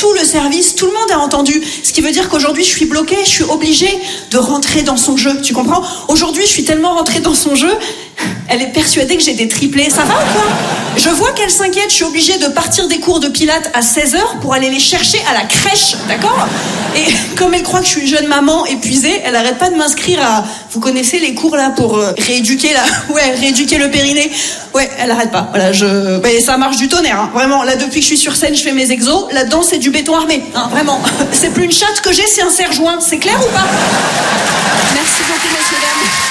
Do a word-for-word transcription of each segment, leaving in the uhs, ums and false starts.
tout le service, tout le monde a entendu. Ce qui veut dire qu'aujourd'hui, je suis bloquée, je suis obligée de rentrer dans son jeu. Tu comprends? Aujourd'hui, je suis tellement rentrée dans son jeu, elle est persuadée que j'ai des triplés. Ça va ou quoi? Je vois qu'elle s'inquiète, je suis obligée de partir des cours de pilates à seize heures pour aller les chercher à la crèche, d'accord? Et comme elle croit que je suis une jeune maman épuisée, elle arrête pas de m'inscrire à... Vous connaissez les cours là pour euh, rééduquer là, ouais, rééduquer le périnée. Ouais, elle arrête pas. Voilà, je, bah, ça marche du tonnerre, hein. Vraiment. Là, depuis que je suis sur scène, je fais mes exos. Là-dedans, c'est du béton armé, hein, vraiment. C'est plus une chatte que j'ai, c'est un serre-joint. C'est clair ou pas? Merci beaucoup, messieurs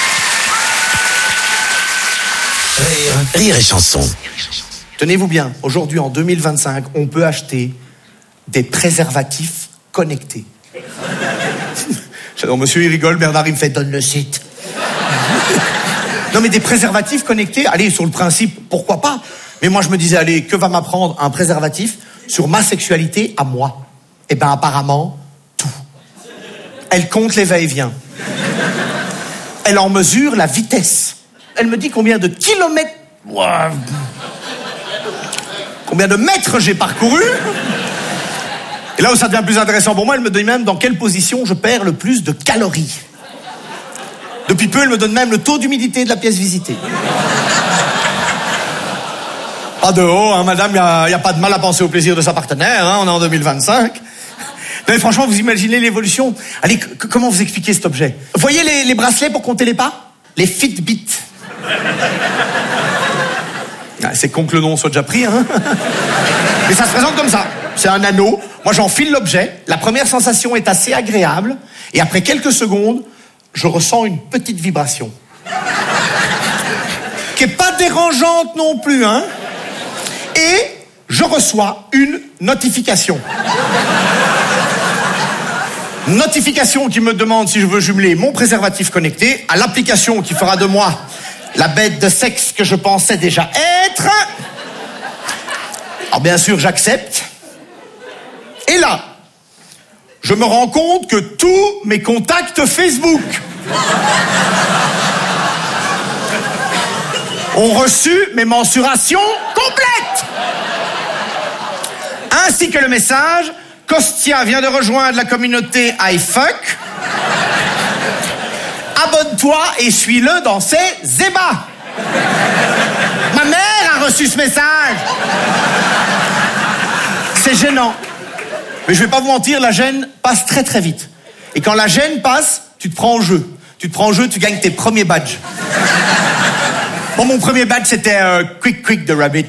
dames. Rire, rire et chanson. Tenez-vous bien, aujourd'hui en deux mille vingt-cinq, on peut acheter des préservatifs connectés. J'adore, monsieur, il rigole, Bernard, il me fait « donne le site ». Non mais des préservatifs connectés, allez, sur le principe, pourquoi pas? Mais moi je me disais, allez, que va m'apprendre un préservatif sur ma sexualité à moi? Eh ben apparemment, tout. Elle compte les va-et-vient. Elle en mesure la vitesse. Elle me dit combien de kilomètres... Ouah. Combien de mètres j'ai parcouru. Et là où ça devient plus intéressant pour moi, elle me dit même dans quelle position je perds le plus de calories. Depuis peu, elle me donne même le taux d'humidité de la pièce visitée. Pas de haut, hein, madame, il n'y a, a pas de mal à penser au plaisir de sa partenaire, hein, on est en deux mille vingt-cinq. Non, mais franchement, vous imaginez l'évolution. Allez, c- comment vous expliquez cet objet? Vous voyez les, les bracelets pour compter les pas? Les Fitbit. Ah, c'est con que le nom soit déjà pris, hein. Mais ça se présente comme ça. C'est un anneau. Moi, j'enfile l'objet. La première sensation est assez agréable. Et après quelques secondes, je ressens une petite vibration. Qui est pas dérangeante non plus, hein. Et je reçois une notification. Notification qui me demande si je veux jumeler mon préservatif connecté à l'application qui fera de moi la bête de sexe que je pensais déjà être. Alors bien sûr, j'accepte. Et là, je me rends compte que tous mes contacts Facebook ont reçu mes mensurations complètes. Ainsi que le message « Costia vient de rejoindre la communauté iFuck. Abonne-toi et suis-le dans ses ébats. » Ma mère a reçu ce message. C'est gênant. Mais je vais pas vous mentir, la gêne passe très très vite. Et quand la gêne passe, tu te prends au jeu. Tu te prends au jeu, tu gagnes tes premiers badges. Bon, mon premier badge, c'était euh, Quick Quick the Rabbit.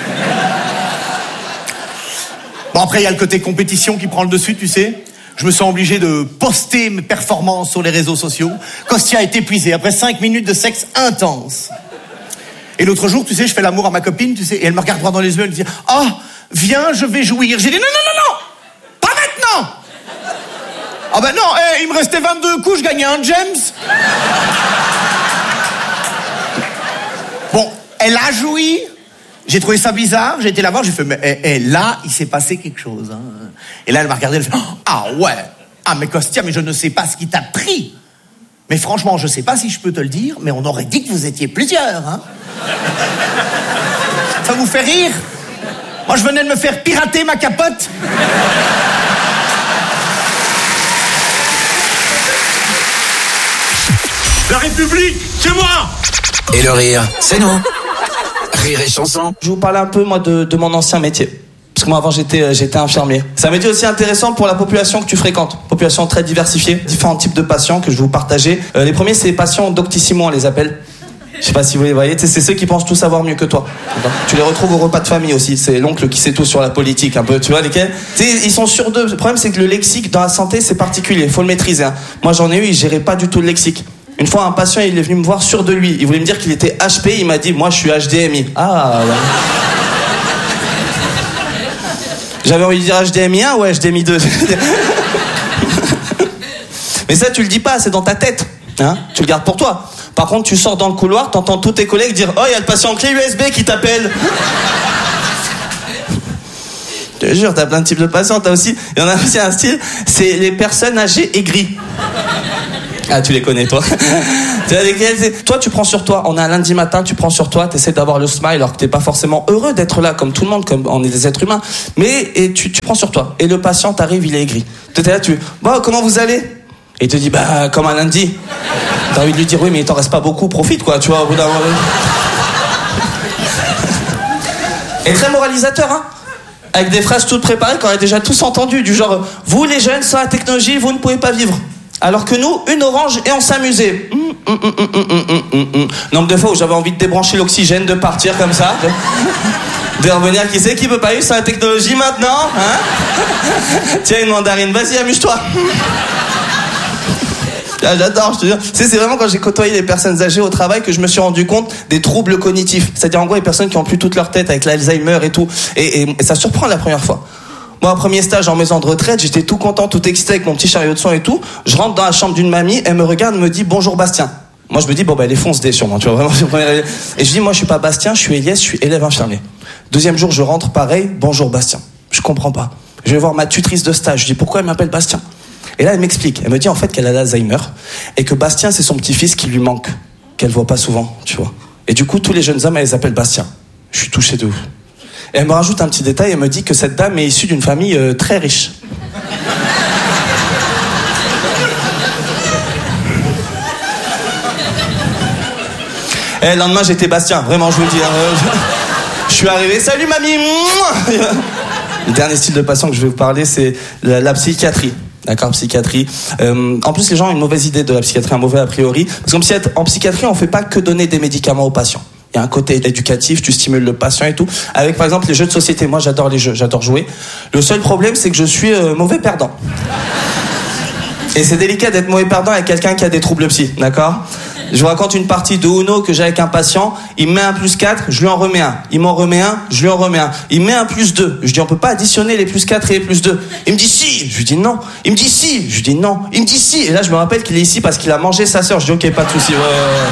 Bon, après, il y a le côté compétition qui prend le dessus, tu sais. Je me sens obligé de poster mes performances sur les réseaux sociaux. Costia est épuisé après cinq minutes de sexe intense. Et l'autre jour, tu sais, je fais l'amour à ma copine, tu sais, et elle me regarde droit dans les yeux, elle me dit « Oh, viens, je vais jouir. » J'ai dit « Non, non, non, non, pas maintenant !» Ah ben non, eh, il me restait vingt-deux coups, je gagnais un James. Bon, elle a joui. J'ai trouvé ça bizarre, j'ai été la voir, j'ai fait, mais eh, eh, là, il s'est passé quelque chose. Hein. Et là, elle m'a regardé, elle fait, ah ouais, ah mais Costia, mais je ne sais pas ce qui t'a pris. Mais franchement, je sais pas si je peux te le dire, mais on aurait dit que vous étiez plusieurs. Hein. Ça vous fait rire? Moi, je venais de me faire pirater ma capote. La République, c'est moi! Et le rire, c'est nous. Rire et chanson. Je vous parle un peu, moi, de, de mon ancien métier. Parce que moi, avant, j'étais, j'étais infirmier. C'est un métier aussi intéressant pour la population que tu fréquentes. Population très diversifiée. Différents types de patients que je vais vous partager. Euh, les premiers, c'est les patients doctissimo, on les appelle. Je sais pas si vous les voyez. C'est ceux qui pensent tout savoir mieux que toi. Tu les retrouves au repas de famille aussi. C'est l'oncle qui sait tout sur la politique, un peu. Tu vois, lesquels ils sont sur deux. Le problème, c'est que le lexique dans la santé, c'est particulier. Il faut le maîtriser. Hein. Moi, j'en ai eu, ils géraient pas du tout le lexique. Une fois, un patient, il est venu me voir sûr de lui. Il voulait me dire qu'il était H P. Il m'a dit, moi, je suis H D M I. Ah, ouais. J'avais envie de dire H D M I un ou H D M I deux. Mais ça, tu le dis pas, c'est dans ta tête. Hein, tu le gardes pour toi. Par contre, tu sors dans le couloir, t'entends tous tes collègues dire « Oh, il y a le patient clé U S B qui t'appelle !» Je te jure, t'as plein de types de patients. T'as aussi, il y en a aussi un style, c'est les personnes âgées aigries. Ah, tu les connais, toi. Toi, tu prends sur toi. On est un lundi matin, tu prends sur toi, tu essaies d'avoir le smile alors que t'es pas forcément heureux d'être là comme tout le monde, comme on est des êtres humains. Mais et tu, tu prends sur toi. Et le patient t'arrive, il est aigri. Tu es là, tu bon, comment vous allez? Et il te dit, bah, comme un lundi. T'as envie de lui dire, oui, mais il t'en reste pas beaucoup, profite, quoi, tu vois, au bout d'un moment. Et très moralisateur, hein. Avec des phrases toutes préparées qu'on a déjà tous entendues, du genre, vous les jeunes, sans la technologie, vous ne pouvez pas vivre. Alors que nous, une orange et on s'amusait. Mmh, mmh, mmh, mmh, mmh, mmh, mmh. Nombre de fois où j'avais envie de débrancher l'oxygène, de partir comme ça. De revenir, qui c'est qui peut pas vivre sans la technologie maintenant, hein? Tiens, une mandarine, vas-y, amuse-toi. Ah, j'adore, je te jure. Tu sais, c'est vraiment quand j'ai côtoyé les personnes âgées au travail que je me suis rendu compte des troubles cognitifs. C'est-à-dire, en gros, les personnes qui ont plus toute leur tête avec l'Alzheimer et tout. Et, et, et ça surprend la première fois. Moi, premier stage en maison de retraite, j'étais tout content, tout excité avec mon petit chariot de son et tout. Je rentre dans la chambre d'une mamie, elle me regarde, me dit bonjour Bastien. Moi, je me dis, bon, bah, elle est fonce-dé sûrement, tu vois, vraiment. Et je dis, moi, je suis pas Bastien, je suis Eliès, je suis élève infirmier. Deuxième jour, je rentre pareil, bonjour Bastien. Je comprends pas. Je vais voir ma tutrice de stage, je dis, pourquoi elle m'appelle Bastien? Et là, elle m'explique. Elle me dit en fait qu'elle a l'Alzheimer et que Bastien, c'est son petit-fils qui lui manque, qu'elle voit pas souvent, tu vois. Et du coup, tous les jeunes hommes, elle les appelle Bastien. Je suis touché de ouf. Et elle me rajoute un petit détail, elle me dit que cette dame est issue d'une famille euh, très riche. Et le lendemain, j'étais Bastien, vraiment, je vous le dis. Hein, je... je suis arrivé, salut mamie. Le dernier style de patient que je vais vous parler, c'est la, la psychiatrie. D'accord, psychiatrie. Euh, en plus, les gens ont une mauvaise idée de la psychiatrie, un mauvais a priori. Parce qu'en psychiatrie, en psychiatrie, on fait pas que donner des médicaments aux patients. Il y a un côté éducatif, tu stimules le patient et tout. Avec, par exemple, les jeux de société. Moi, j'adore les jeux, j'adore jouer. Le seul problème, c'est que je suis euh, mauvais perdant. Et c'est délicat d'être mauvais perdant avec quelqu'un qui a des troubles psy, d'accord? Je vous raconte une partie de Uno que j'ai avec un patient. Il me met un plus quatre, je lui en remets un. Il m'en remet un, je lui en remets un. Il me met un plus deux. Je dis, on peut pas additionner les plus quatre et les plus deux. Il me dit si. Je lui dis non. Il me dit si. Je lui dis non. Il me dit si. Et là, je me rappelle qu'il est ici parce qu'il a mangé sa sœur. Je dis, ok, pas de souci. Ouais, ouais,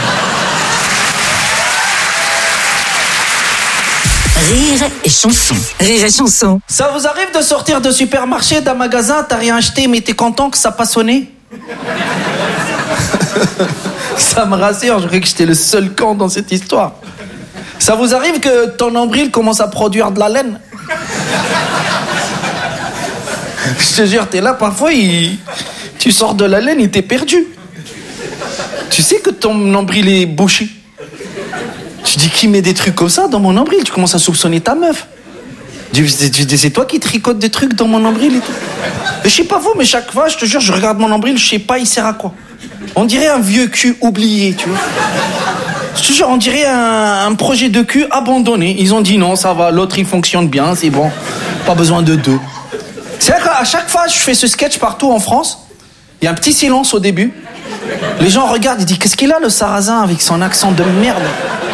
ouais. Rire et chanson. Rire et chanson. Ça vous arrive de sortir de supermarché, d'un magasin, t'as rien acheté, mais t'es content que ça n'a pas sonné? Ça me rassure, je croyais que j'étais le seul con dans cette histoire. Ça vous arrive que ton nombril commence à produire de la laine? Je te jure, t'es là, parfois, il... tu sors de la laine, il t'est perdu. Tu sais que ton nombril est bouché. Tu dis, qui met des trucs comme ça dans mon nombril? Tu commences à soupçonner ta meuf. Tu dis, c'est toi qui tricotes des trucs dans mon nombril et tout. Et je sais pas vous, mais chaque fois, je te jure, je regarde mon nombril, je sais pas, il sert à quoi. On dirait un vieux cul oublié, tu vois. Je te jure, on dirait un, un projet de cul abandonné. Ils ont dit non, ça va, l'autre il fonctionne bien, c'est bon. Pas besoin de deux. C'est vrai qu'à chaque fois, je fais ce sketch partout en France. Il y a un petit silence au début. Les gens regardent, ils disent, qu'est-ce qu'il a le sarrasin avec son accent de merde?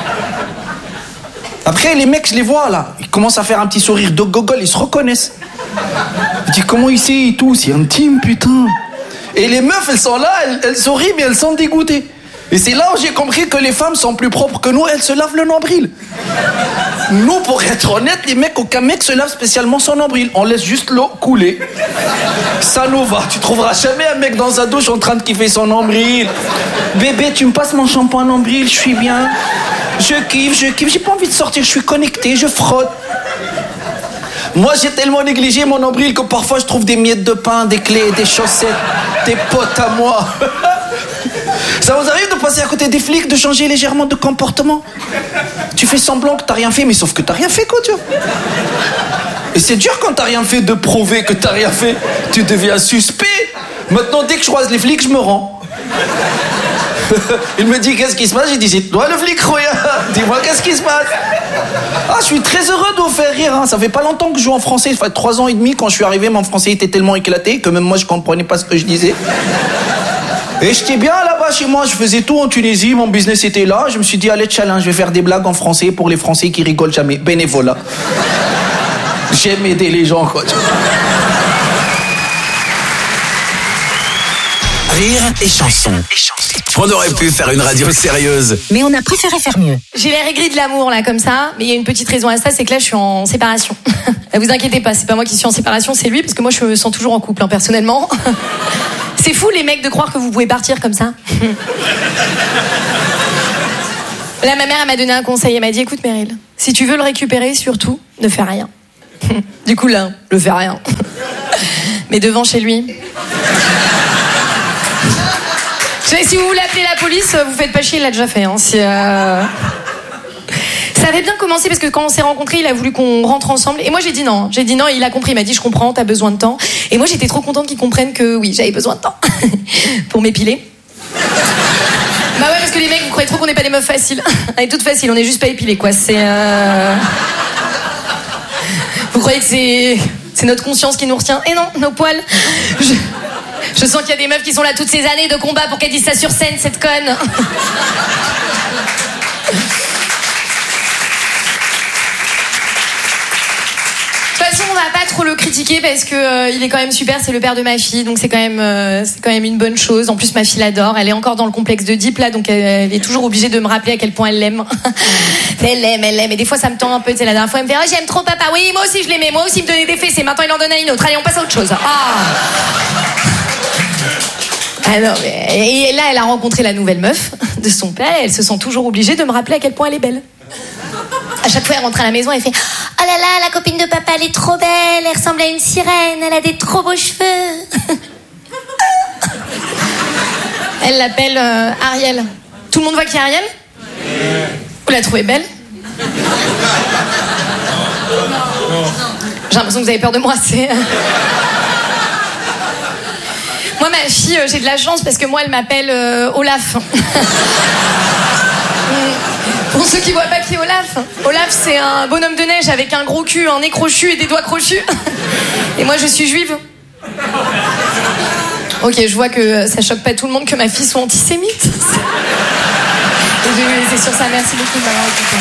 Après, les mecs, je les vois là. Ils commencent à faire un petit sourire de gogol, ils se reconnaissent. Je dis, comment il sait et tout? C'est intime, putain. Et les meufs, elles sont là, elles, elles sourient, mais elles sont dégoûtées. Et c'est là où j'ai compris que les femmes sont plus propres que nous, elles se lavent le nombril. Nous, pour être honnête, les mecs, aucun mec se lave spécialement son nombril. On laisse juste l'eau couler. Ça nous va. Tu trouveras jamais un mec dans sa douche en train de kiffer son nombril. Bébé, tu me passes mon shampoing nombril, je suis bien. Je kiffe, je kiffe. J'ai pas envie de sortir, je suis connecté, je frotte. Moi, j'ai tellement négligé mon nombril que parfois je trouve des miettes de pain, des clés, des chaussettes, des potes à moi. Ça vous arrive de passer à côté des flics, de changer légèrement de comportement? Tu fais semblant que t'as rien fait, mais sauf que t'as rien fait, quoi, tu vois. Et c'est dur quand t'as rien fait de prouver que t'as rien fait. Tu deviens suspect. Maintenant, dès que je croise les flics, je me rends. Il me dit, qu'est-ce qui se passe? J'ai dit, c'est toi le flic, Roya. Dis-moi, qu'est-ce qui se passe? Ah, je suis très heureux de vous faire rire, hein. Ça fait pas longtemps que je joue en français. Ça fait trois ans et demi, quand je suis arrivé, mon français était tellement éclaté que même moi, je comprenais pas ce que je disais. Et j'étais bien là-bas chez moi, je faisais tout en Tunisie, mon business était là. Je me suis dit, allez, challenge, je vais faire des blagues en français pour les Français qui rigolent jamais. Bénévolat. J'aime aider les gens, quoi. Rire et chanson. On aurait pu faire une radio sérieuse, mais on a préféré faire mieux. J'ai l'air aigri de l'amour là comme ça, mais il y a une petite raison à ça, c'est que là je suis en séparation. Vous inquiétez pas, c'est pas moi qui suis en séparation, c'est lui, parce que moi je me sens toujours en couple, hein, personnellement. C'est fou les mecs de croire que vous pouvez partir comme ça. Là, ma mère elle m'a donné un conseil. Elle m'a dit, écoute Meryl, si tu veux le récupérer, surtout, ne fais rien. Du coup là, je fais rien. Mais devant chez lui. Si vous voulez appeler la police, vous faites pas chier, il l'a déjà fait. Hein. Si, euh... Ça avait bien commencé parce que quand on s'est rencontrés, il a voulu qu'on rentre ensemble. Et moi j'ai dit non. J'ai dit non et il a compris. Il m'a dit je comprends, t'as besoin de temps. Et moi j'étais trop contente qu'il comprenne que oui, j'avais besoin de temps pour m'épiler. Bah ouais, parce que les mecs, vous croyez trop qu'on n'est pas des meufs faciles. On est toutes faciles, on est juste pas épilées quoi. C'est. Euh... Vous croyez que c'est. C'est notre conscience qui nous retient. Et non, nos poils. Je... Je sens qu'il y a des meufs qui sont là toutes ces années de combat pour qu'elles disent ça sur scène, cette conne. De toute façon, on va pas trop le critiquer parce que euh, il est quand même super, c'est le père de ma fille, donc c'est quand même euh, c'est quand même une bonne chose. En plus, ma fille l'adore, elle est encore dans le complexe de Deep là, donc elle, elle est toujours obligée de me rappeler à quel point elle l'aime. Elle l'aime, elle l'aime, et des fois ça me tend un peu. Tu sais, la dernière fois, elle me fait oh, j'aime trop papa. Oui, moi aussi je l'aimais, moi aussi il me donnait des fessées. Maintenant il en donne à une autre. Allez, on passe à autre chose. Ah. Ah non, mais... Et là, elle a rencontré la nouvelle meuf de son père et elle se sent toujours obligée de me rappeler à quel point elle est belle. À chaque fois, elle rentre à la maison, elle fait oh là là, la copine de papa, elle est trop belle, elle ressemble à une sirène, elle a des trop beaux cheveux. Elle l'appelle euh, Ariel. Tout le monde voit qui est Ariel ? Vous la trouvez belle ? J'ai l'impression que vous avez peur de moi, c'est... Moi, ma fille, euh, j'ai de la chance parce que moi, elle m'appelle euh, Olaf. Pour ceux qui voient pas qui est Olaf, Olaf, c'est un bonhomme de neige avec un gros cul, un nez crochu et des doigts crochus. Et moi, je suis juive. Ok, je vois que ça choque pas tout le monde que ma fille soit antisémite. Désolée, c'est sur ça. Merci beaucoup de m'avoir écouté.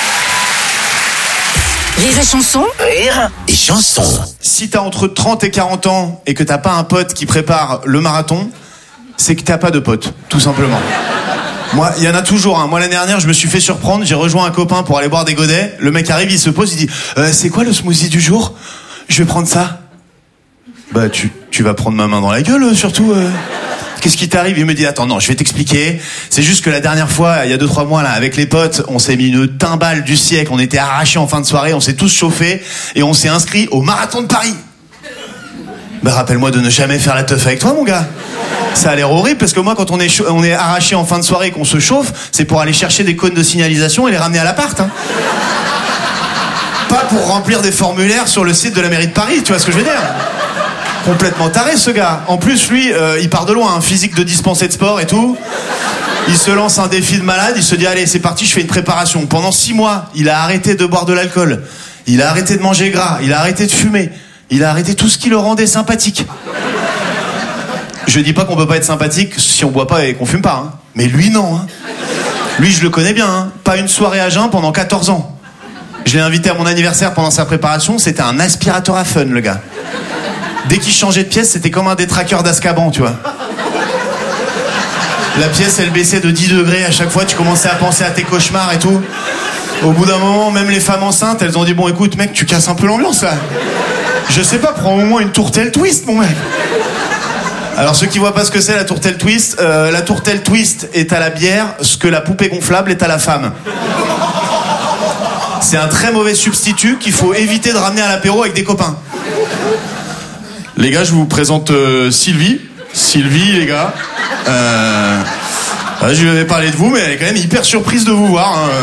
Rire et chanson. Rire et chanson. Si t'as entre trente et quarante ans et que t'as pas un pote qui prépare le marathon, c'est que t'as pas de pote, tout simplement. Moi, il y en a toujours. Hein. Moi, l'année dernière, je me suis fait surprendre. J'ai rejoint un copain pour aller boire des godets. Le mec arrive, il se pose, il dit euh, c'est quoi le smoothie du jour ? Je vais prendre ça. Bah, tu, tu vas prendre ma main dans la gueule, surtout. Euh... Qu'est-ce qui t'arrive ? Il me dit attends, non, je vais t'expliquer. C'est juste que la dernière fois, il y a deux trois mois là, avec les potes, on s'est mis une timbale du siècle. On était arrachés en fin de soirée, on s'est tous chauffés et on s'est inscrits au marathon de Paris. Bah, rappelle-moi de ne jamais faire la teuf avec toi, mon gars. Ça a l'air horrible parce que moi, quand on est on est arraché en fin de soirée et qu'on se chauffe, c'est pour aller chercher des cônes de signalisation et les ramener à l'appart. Hein. Pas pour remplir des formulaires sur le site de la mairie de Paris. Tu vois ce que je veux dire ? Complètement taré ce gars. En plus lui euh, il part de loin, hein, physique de dispensé de sport et tout. Il se lance un défi de malade, il se dit allez c'est parti, je fais une préparation. Pendant six mois il a arrêté de boire de l'alcool, il a arrêté de manger gras, il a arrêté de fumer, il a arrêté tout ce qui le rendait sympathique. Je dis pas qu'on peut pas être sympathique si on boit pas et qu'on fume pas, hein. Mais lui non, hein. Lui je le connais bien, hein. Pas une soirée à jeun pendant quatorze ans. Je l'ai invité à mon anniversaire pendant sa préparation, c'était un aspirateur à fun le gars. Dès qu'il changeait de pièce, c'était comme un détraqueur d'Azkaban, tu vois. La pièce, elle baissait de dix degrés à chaque fois, tu commençais à penser à tes cauchemars et tout. Au bout d'un moment, même les femmes enceintes, elles ont dit bon écoute mec, tu casses un peu l'ambiance là. Je sais pas, prends au moins une tourtelle twist mon mec. Alors ceux qui voient pas ce que c'est la tourtelle twist, euh, la tourtelle twist est à la bière ce que la poupée gonflable est à la femme. C'est un très mauvais substitut qu'il faut éviter de ramener à l'apéro avec des copains. Les gars, je vous présente euh, Sylvie. Sylvie, les gars. Euh, euh, je lui avais parlé de vous, mais elle est quand même hyper surprise de vous voir. Hein.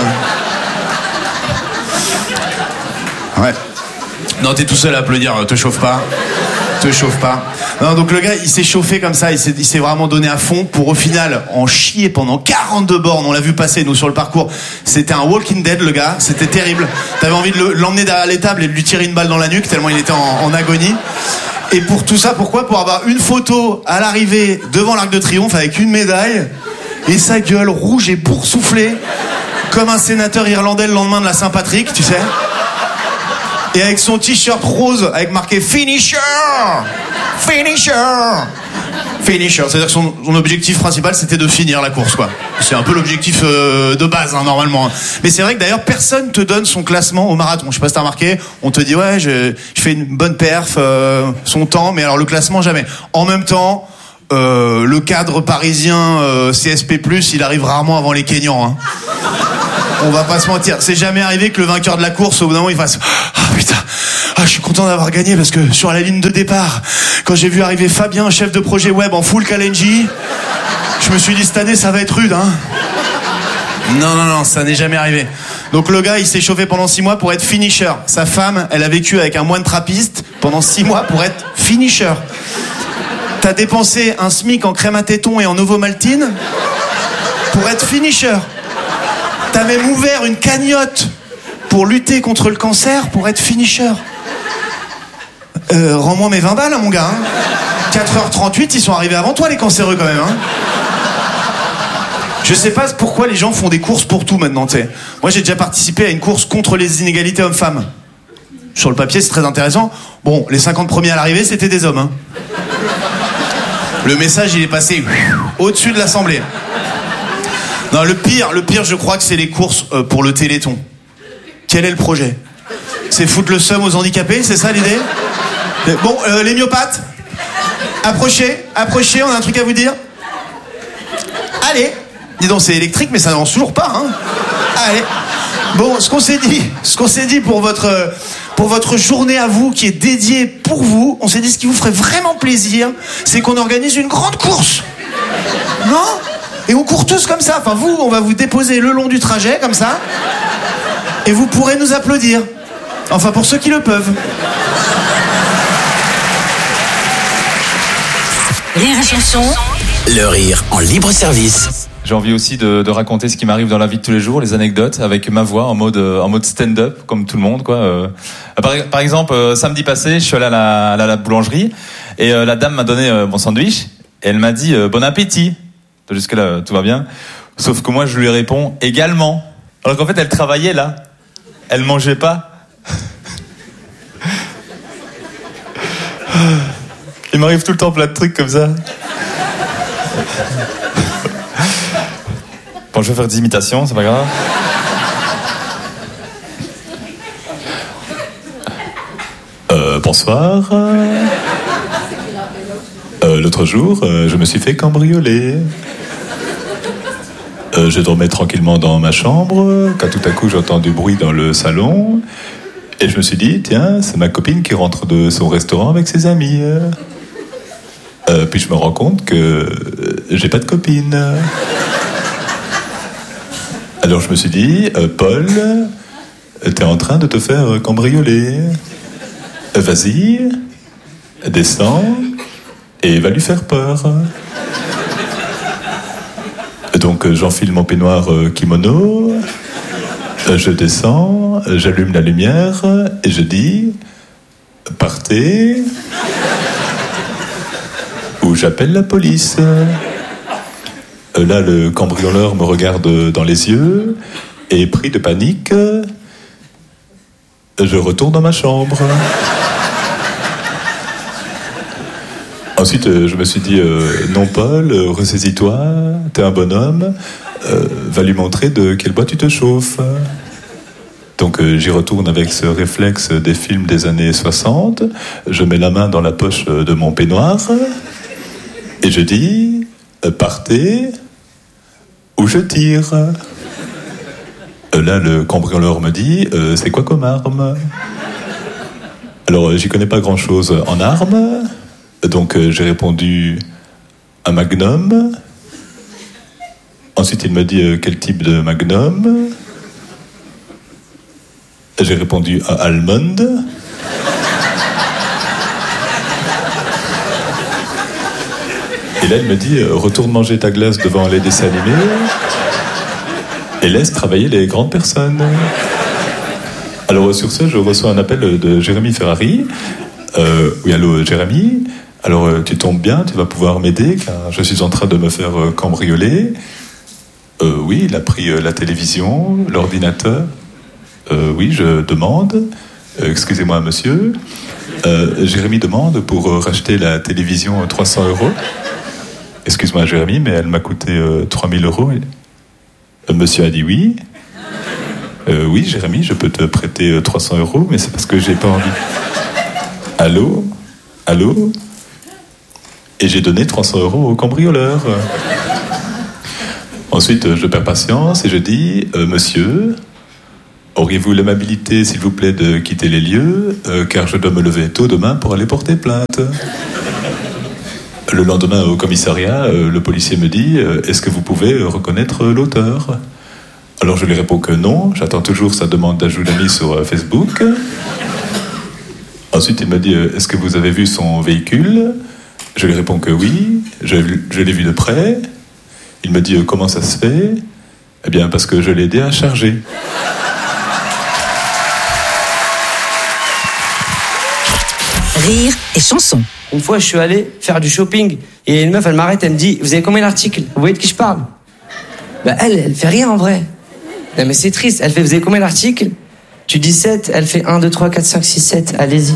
Ouais. Non, t'es tout seul à applaudir, te chauffe pas. Te chauffe pas. Non, donc le gars, il s'est chauffé comme ça, il s'est, il s'est vraiment donné à fond pour au final en chier pendant quarante-deux bornes. On l'a vu passer, nous, sur le parcours. C'était un Walking Dead, le gars. C'était terrible. T'avais envie de le, l'emmener derrière l'étable et de lui tirer une balle dans la nuque, tellement il était en, en agonie. Et pour tout ça, pourquoi ? Pour avoir une photo à l'arrivée devant l'Arc de Triomphe avec une médaille et sa gueule rouge et boursouflée comme un sénateur irlandais le lendemain de la Saint-Patrick, tu sais. Et avec son t-shirt rose avec marqué Finisher, Finisher, Finisher. C'est-à-dire que son, son objectif principal c'était de finir la course, quoi. C'est un peu l'objectif euh, de base, hein, normalement. Mais c'est vrai que d'ailleurs personne te donne son classement au marathon. Je sais pas si t'as remarqué, on te dit ouais, je, je fais une bonne perf, euh, son temps, mais alors le classement jamais. En même temps, euh, le cadre parisien euh, C S P plus, il arrive rarement avant les Kenyans. Hein. On va pas se mentir, c'est jamais arrivé que le vainqueur de la course, au bout d'un moment, il fasse « Ah putain, ah, je suis content d'avoir gagné parce que sur la ligne de départ, quand j'ai vu arriver Fabien, chef de projet web en full Kalenji, je me suis dit cette année, ça va être rude. Hein. » Non, non, non, ça n'est jamais arrivé. Donc le gars, il s'est chauffé pendant six mois pour être finisher. Sa femme, elle a vécu avec un moine trappiste pendant six mois pour être finisher. T'as dépensé un SMIC en crème à téton et en ovomaltine pour être finisher. T'as même ouvert une cagnotte pour lutter contre le cancer pour être finisher. Euh, rends-moi mes vingt balles, hein, mon gars. Hein. quatre heures trente-huit, ils sont arrivés avant toi, les cancéreux, quand même. Hein. Je sais pas pourquoi les gens font des courses pour tout maintenant, tu sais. Moi, j'ai déjà participé à une course contre les inégalités hommes-femmes. Sur le papier, c'est très intéressant. Bon, les cinquante premiers à l'arrivée, c'était des hommes. Hein. Le message, il est passé au-dessus de l'Assemblée. Non, le pire, le pire, je crois que c'est les courses euh, pour le Téléthon. Quel est le projet? C'est foutre le seum aux handicapés, c'est ça l'idée? Bon, euh, les myopathes, approchez, approchez, on a un truc à vous dire. Allez, dis donc, c'est électrique, mais ça n'avance toujours pas, hein. Allez. Bon, ce qu'on s'est dit, ce qu'on s'est dit pour votre, pour votre journée à vous, qui est dédiée pour vous, on s'est dit ce qui vous ferait vraiment plaisir, c'est qu'on organise une grande course. Non? Et on court tous comme ça. Enfin, vous, on va vous déposer le long du trajet, comme ça. Et vous pourrez nous applaudir. Enfin, pour ceux qui le peuvent. Rire et chanson. Le rire en libre service. J'ai envie aussi de, de raconter ce qui m'arrive dans la vie de tous les jours, les anecdotes, avec ma voix en mode, en mode stand-up, comme tout le monde, quoi. Euh, par, par exemple, euh, samedi passé, je suis allé à la, à la, à la boulangerie, et euh, la dame m'a donné euh, mon sandwich, et elle m'a dit euh, bon appétit. Jusque-là, tout va bien. Sauf que moi, je lui réponds également. Alors qu'en fait, elle travaillait là. Elle mangeait pas. Il m'arrive tout le temps plein de trucs comme ça. Bon, je vais faire des imitations, c'est pas grave. Euh, bonsoir. Euh, l'autre jour, euh, je me suis fait cambrioler. Euh, je dormais tranquillement dans ma chambre, quand tout à coup j'entends du bruit dans le salon, et je me suis dit, tiens, c'est ma copine qui rentre de son restaurant avec ses amis. Euh, puis je me rends compte que euh, j'ai pas de copine. Alors je me suis dit, euh, Paul, t'es en train de te faire cambrioler. Euh, vas-y, descends, et va lui faire peur. Donc j'enfile mon peignoir kimono, je descends, j'allume la lumière et je dis « Partez » ou j'appelle la police. Là, le cambrioleur me regarde dans les yeux et pris de panique, je retourne dans ma chambre. Ensuite, euh, je me suis dit, euh, non Paul, euh, ressaisis-toi, t'es un bonhomme, euh, va lui montrer de quel bois tu te chauffes. Donc euh, j'y retourne avec ce réflexe des films des années soixante, je mets la main dans la poche de mon peignoir, et je dis, euh, partez, ou je tire. Euh, là, le cambrioleur me dit, euh, c'est quoi comme arme? Alors, euh, j'y connais pas grand-chose en armes. Donc euh, j'ai répondu un magnum. Ensuite il m'a dit euh, quel type de magnum. J'ai répondu un almond. Et là il me dit euh, retourne manger ta glace devant les dessins animés et laisse travailler les grandes personnes. Alors sur ce je reçois un appel de Jérémy Ferrari. Euh, oui allô Jérémy. Alors, euh, tu tombes bien, tu vas pouvoir m'aider, car je suis en train de me faire euh, cambrioler. Euh, oui, il a pris euh, la télévision, l'ordinateur. Euh, oui, je demande. Euh, excusez-moi, monsieur. Euh, Jérémy demande pour euh, racheter la télévision trois cents euros. Excuse-moi, Jérémy, mais elle m'a coûté euh, trois mille euros. Euh, monsieur a dit oui. Euh, oui, Jérémy, je peux te prêter euh, trois cents euros, mais c'est parce que j'ai pas envie. Allô? Allô? Et j'ai donné trois cents euros au cambrioleur. Ensuite, je perds patience et je dis euh, « Monsieur, auriez-vous l'amabilité, s'il vous plaît, de quitter les lieux, euh, car je dois me lever tôt demain pour aller porter plainte. » Le lendemain, au commissariat, euh, le policier me dit euh, « Est-ce que vous pouvez euh, reconnaître euh, l'auteur ?» Alors je lui réponds que non, j'attends toujours sa demande d'ajout d'amis sur euh, Facebook. Ensuite, il me dit euh, « Est-ce que vous avez vu son véhicule ?» Je lui réponds que oui, je, je l'ai vu de près. Il me dit euh, « Comment ça se fait ?» Eh bien, parce que je l'ai aidé à charger. Rire et chanson. Une fois, je suis allé faire du shopping et une meuf, elle m'arrête, elle me dit « Vous avez combien d'articles ? Vous voyez de qui je parle ?» Bah elle, elle fait rien en vrai. Non mais c'est triste, elle fait « Vous avez combien d'articles ?» Tu dis sept, elle fait un, deux, trois, quatre, cinq, six, sept, allez-y.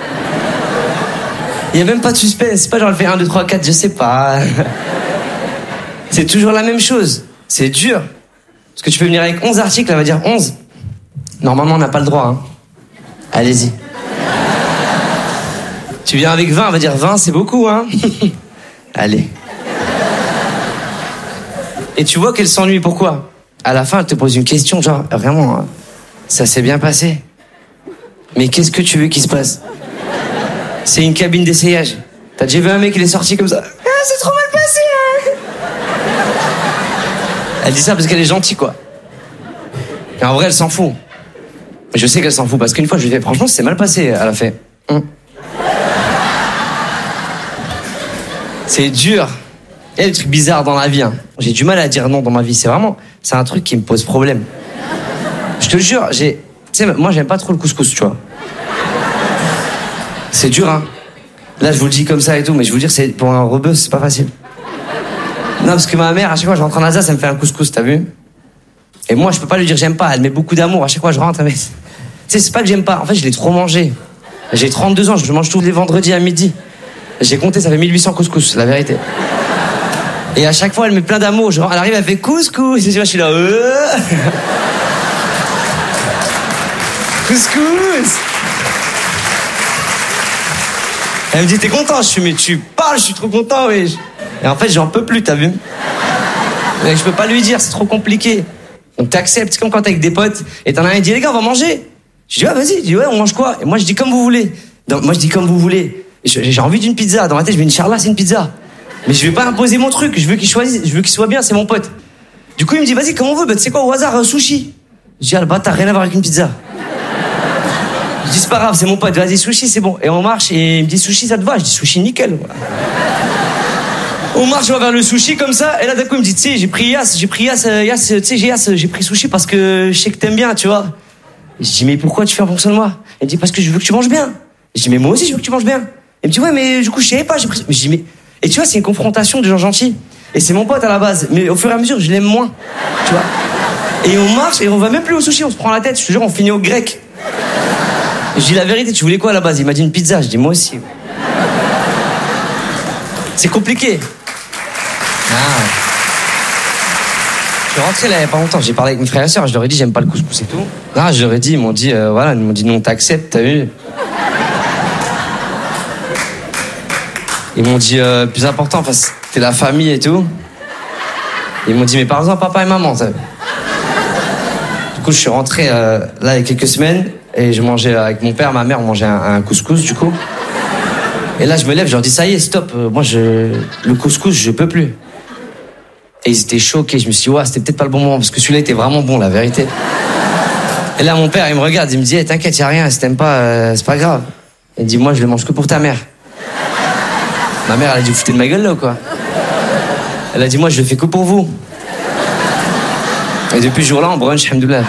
Il n'y a même pas de suspense, c'est pas genre elle fait un, deux, trois, quatre, je sais pas. C'est toujours la même chose, c'est dur. Parce que tu peux venir avec onze articles, elle va dire onze. Normalement, on n'a pas le droit, hein. Allez-y. Tu viens avec vingt, elle va dire vingt, c'est beaucoup, hein. Allez. Et tu vois qu'elle s'ennuie, pourquoi ? À la fin, elle te pose une question, genre, vraiment, hein, ça s'est bien passé. Mais qu'est-ce que tu veux qu'il se passe ? C'est une cabine d'essayage. T'as déjà vu un mec, il est sorti comme ça ? Ah, c'est trop mal passé, hein. Elle dit ça parce qu'elle est gentille, quoi. Et en vrai, elle s'en fout. Je sais qu'elle s'en fout, parce qu'une fois, je lui ai fait, franchement, c'est mal passé. Elle a fait, hum. C'est dur. Il y a des trucs bizarres dans la vie, hein. J'ai du mal à dire non dans ma vie. C'est vraiment, c'est un truc qui me pose problème. Je te le jure, j'ai... Tu sais, moi, j'aime pas trop le couscous, tu vois. C'est dur, hein. Là, je vous le dis comme ça et tout, mais je vous dire, c'est pour un rebeu, c'est pas facile. Non, parce que ma mère, à chaque fois que je rentre en Alsace, elle me fait un couscous, t'as vu ? Et moi, je peux pas lui dire j'aime pas. Elle met beaucoup d'amour. À chaque fois que je rentre, mais... Tu sais, c'est pas que j'aime pas. En fait, je l'ai trop mangé. J'ai trente-deux ans, je mange tous les vendredis à midi. J'ai compté, ça fait mille huit cents couscous, la vérité. Et à chaque fois, elle met plein d'amour. Je... Elle arrive, elle fait couscous. Et je suis là, euh... couscous. Elle me dit, t'es content ? Je suis, mais tu parles, je suis trop content, oui. Et en fait, j'en peux plus, t'as vu ? Mais je peux pas lui dire, c'est trop compliqué. Donc t'acceptes, c'est comme quand t'es avec des potes, et t'en as un qui dit, les gars, on va manger. Je dis, ah, vas-y. Je dis, ouais, on mange quoi ? Et moi, je dis, comme vous voulez. Donc, moi, je dis, comme vous voulez. Et j'ai envie d'une pizza. Dans ma tête, je me dis, Inch'Allah, c'est une pizza. Mais je vais pas imposer mon truc. Je veux qu'il choisisse, je veux qu'il soit bien, c'est mon pote. Du coup, il me dit, vas-y, comme on veut. Bah, tu sais quoi, au hasard, un sushi. Je dis, ah, le bâtard, rien à voir avec une pizza. Je dis, c'est pas grave, c'est mon pote. Vas-y, sushi, c'est bon. Et on marche, et il me dit, sushi, ça te va ? Je dis, sushi, nickel. Voilà. On marche, on va vers le sushi comme ça, et là d'un coup il me dit, tu sais, j'ai pris Yas, j'ai pris Yas, Yas, tu sais, j'ai Yas, j'ai pris sushi parce que je sais que t'aimes bien, tu vois. Et je dis, mais pourquoi tu fais en fonction de moi ? Il me dit, parce que je veux que tu manges bien. Je dis, mais moi aussi je veux que tu manges bien. Il me dit, ouais, mais du coup je savais pas, j'ai pris. Mais je dis, mais. Et tu vois, c'est une confrontation de gens gentils. Et c'est mon pote à la base, mais au fur et à mesure, je l'aime moins, tu vois. Et on marche, et on va même plus au sushi, on se prend la tête, je te jure, on finit au grec. Et je dis, la vérité, tu voulais quoi à la base ? Il m'a dit une pizza, je dis, moi aussi. C'est compliqué. Ah. Je suis rentré là il y a pas longtemps, j'ai parlé avec mes frères et sœurs, je leur ai dit j'aime pas le couscous et tout. Non, je leur ai dit, ils m'ont dit, euh, voilà, ils m'ont dit non, t'acceptes, t'as vu. Ils m'ont dit, euh, plus important, enfin, c'était la famille et tout. Ils m'ont dit, mais par exemple, papa et maman, t'as vu. Du coup, je suis rentré euh, là il y a quelques semaines, et je mangeais avec mon père, ma mère, on mangeait un, un couscous, du coup. Et là, je me lève, je leur dis, ça y est, stop, euh, moi, je... le couscous, je peux plus. Et ils étaient choqués. Je me suis dit, ouais, c'était peut-être pas le bon moment, parce que celui-là était vraiment bon, la vérité. Et là, mon père, il me regarde, il me dit, hey, t'inquiète, y a rien, si t'aimes pas, euh, c'est pas grave. Il me dit, moi, je le mange que pour ta mère. Ma mère, elle a dit, vous foutez de ma gueule, là, ou quoi ? Elle a dit, moi, je le fais que pour vous. Et depuis ce jour-là, on brunch, alhamdoulilah.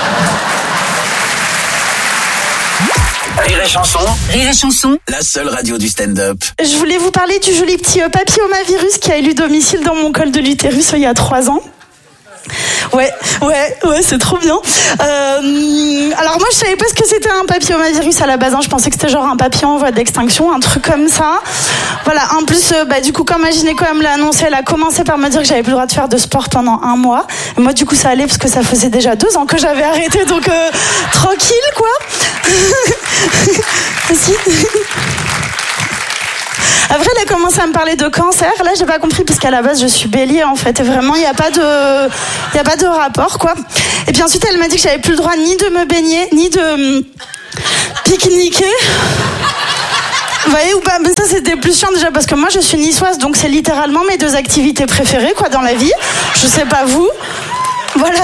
Rire et chanson. Rire et chanson. La seule radio du stand-up. Je voulais vous parler du joli petit euh, papillomavirus qui a élu domicile dans mon col de l'utérus euh, il y a trois ans. Ouais, ouais, ouais, c'est trop bien. Euh, alors moi, je savais pas ce que c'était un papillomavirus à la base. Hein. Je pensais que c'était genre un papillon en voie d'extinction, un truc comme ça. Voilà. En plus, euh, bah du coup, quand ma gynéco elle me l'a annoncé, elle a commencé par me dire que j'avais plus le droit de faire de sport pendant un mois. Et moi, du coup, ça allait parce que ça faisait déjà deux ans que j'avais arrêté, donc euh, tranquille, quoi. Après, elle a commencé à me parler de cancer. Là, j'ai pas compris parce qu'à la base, je suis bélier en fait. Et vraiment, il y a pas de, il y a pas de rapport quoi. Et puis ensuite, elle m'a dit que j'avais plus le droit ni de me baigner, ni de hum, pique-niquer. Vous voyez ou pas? Mais ça c'était plus chiant déjà parce que moi je suis niçoise, donc c'est littéralement mes deux activités préférées quoi dans la vie. Je sais pas vous. Voilà.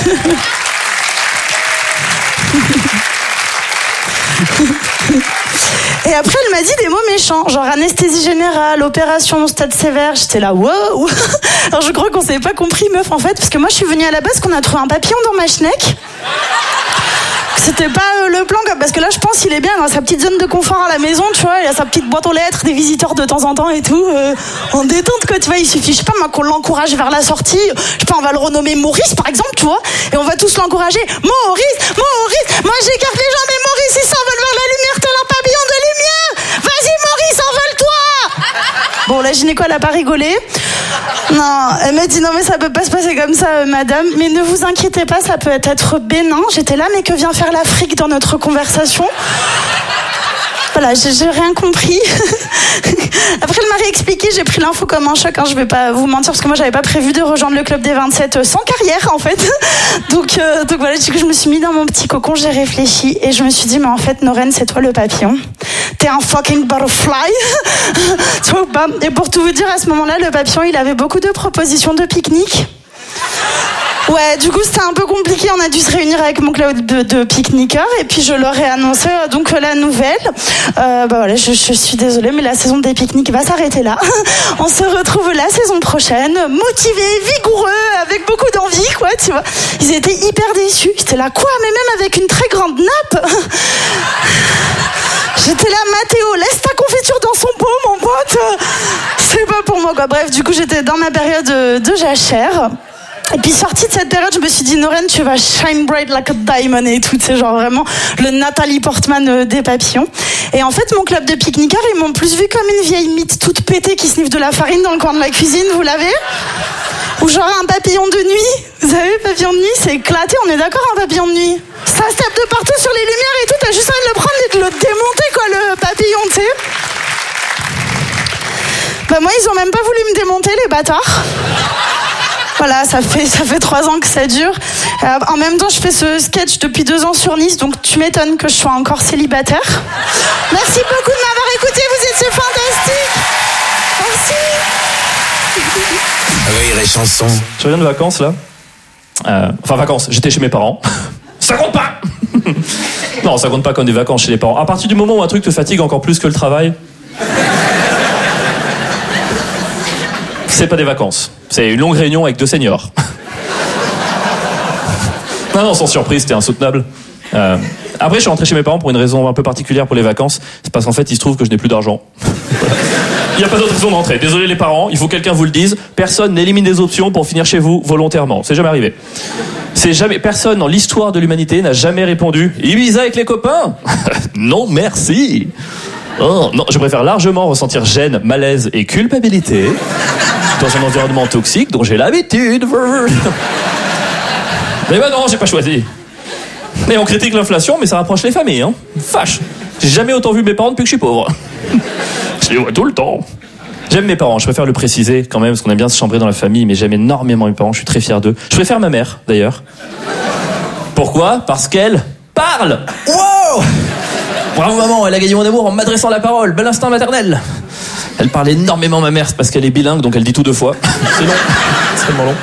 Et après elle m'a dit des mots méchants, genre anesthésie générale, opération stade sévère. J'étais là wow. Alors je crois qu'on s'avait pas compris meuf en fait, parce que moi je suis venue à la base qu'on a trouvé un papillon dans ma schneck. C'était pas euh, le plan, parce que là je pense qu'il est bien dans sa petite zone de confort à la maison, tu vois, il a sa petite boîte aux lettres, des visiteurs de temps en temps et tout, euh, en détente quoi, tu vois, il suffit, je sais pas moi, qu'on l'encourage vers la sortie, je sais pas, on va le renommer Maurice par exemple, tu vois, et on va tous l'encourager, Maurice, Maurice, moi j'écarte les gens, mais Maurice il s'envole vers la lumière, tel un papillon de lumière, vas-y Maurice, envole-toi. Bon, la gynéco elle a pas rigolé. Non, elle m'a dit non mais ça peut pas se passer comme ça euh, madame, mais ne vous inquiétez pas, ça peut être bénin. J'étais là, mais que vient faire l'Afrique dans notre conversation? Voilà, j'ai, j'ai rien compris. Après elle m'a réexpliqué, j'ai pris l'info comme un choc, hein, je vais pas vous mentir, parce que moi j'avais pas prévu de rejoindre le club des vingt-sept sans carrière en fait. Donc, euh, donc voilà, je me suis mis dans mon petit cocon, j'ai réfléchi et je me suis dit mais en fait Noren, c'est toi le papillon. T'es un fucking butterfly. Tu vois pas? Et pour tout vous dire, à ce moment-là, le papillon, il avait beaucoup de propositions de pique-nique. Ouais, du coup, c'était un peu compliqué. On a dû se réunir avec mon club de, de pique-niqueurs. Et puis, je leur ai annoncé euh, donc la nouvelle. Euh, bah voilà, je, je suis désolée, mais la saison des pique-niques va s'arrêter là. On se retrouve la saison prochaine, motivés, vigoureux, avec beaucoup d'envie, quoi, tu vois. Ils étaient hyper déçus. J'étais là, quoi? Mais même avec une très grande nappe. J'étais là, Mathéo, laisse ta confiture dans son pot, mon pote. C'est pas pour moi, quoi. Bref, du coup, j'étais dans ma période de, de jachère. Et puis sortie de cette période, je me suis dit Noren, tu vas shine bright like a diamond et tout, c'est genre vraiment le Nathalie Portman des papillons. Et en fait, mon club de pique-niqueurs, ils m'ont plus vu comme une vieille mythe toute pétée qui sniffe de la farine dans le coin de la cuisine, vous l'avez? Ou genre un papillon de nuit. Vous savez, papillon de nuit, c'est éclaté, on est d'accord, un papillon de nuit? Ça se tape de partout sur les lumières et tout, t'as juste envie de le prendre et de le démonter, quoi, le papillon, tu sais. Bah moi, ils ont même pas voulu me démonter, les bâtards. Voilà, ça fait, ça fait trois ans que ça dure. Euh, en même temps, je fais ce sketch depuis deux ans sur Nice, donc tu m'étonnes que je sois encore célibataire. Merci beaucoup de m'avoir écouté, vous étiez fantastiques. Merci. Rire et chanson. Je reviens de vacances, là. Euh, enfin, vacances, j'étais chez mes parents. Ça compte pas. Non, ça compte pas comme des vacances chez les parents. À partir du moment où un truc te fatigue encore plus que le travail, c'est pas des vacances. C'est une longue réunion avec deux seniors. Non, non, sans surprise, c'était insoutenable. Euh, après, je suis rentré chez mes parents pour une raison un peu particulière pour les vacances. C'est parce qu'en fait, il se trouve que je n'ai plus d'argent. Il n'y a pas d'autre raison d'entrer. Désolé les parents, il faut que quelqu'un vous le dise. Personne n'élimine des options pour finir chez vous volontairement. C'est jamais arrivé. C'est jamais, personne dans l'histoire de l'humanité n'a jamais répondu « Ibiza avec les copains ?» Non, merci. Oh, non, je préfère largement ressentir gêne, malaise et culpabilité dans un environnement toxique dont j'ai l'habitude. Mais bah non, j'ai pas choisi. Et on critique l'inflation, mais ça rapproche les familles, hein. Vache. J'ai jamais autant vu mes parents depuis que je suis pauvre. Je les vois tout le temps. J'aime mes parents, je préfère le préciser quand même, parce qu'on aime bien se chambrer dans la famille, mais j'aime énormément mes parents, je suis très fier d'eux. Je préfère ma mère, d'ailleurs. Pourquoi? Parce qu'elle parle. Wow! Bravo maman, elle a gagné mon amour en m'adressant la parole. Bel instinct maternel. Elle parle énormément, ma mère, c'est parce qu'elle est bilingue, donc elle dit tout deux fois. C'est long, c'est tellement long.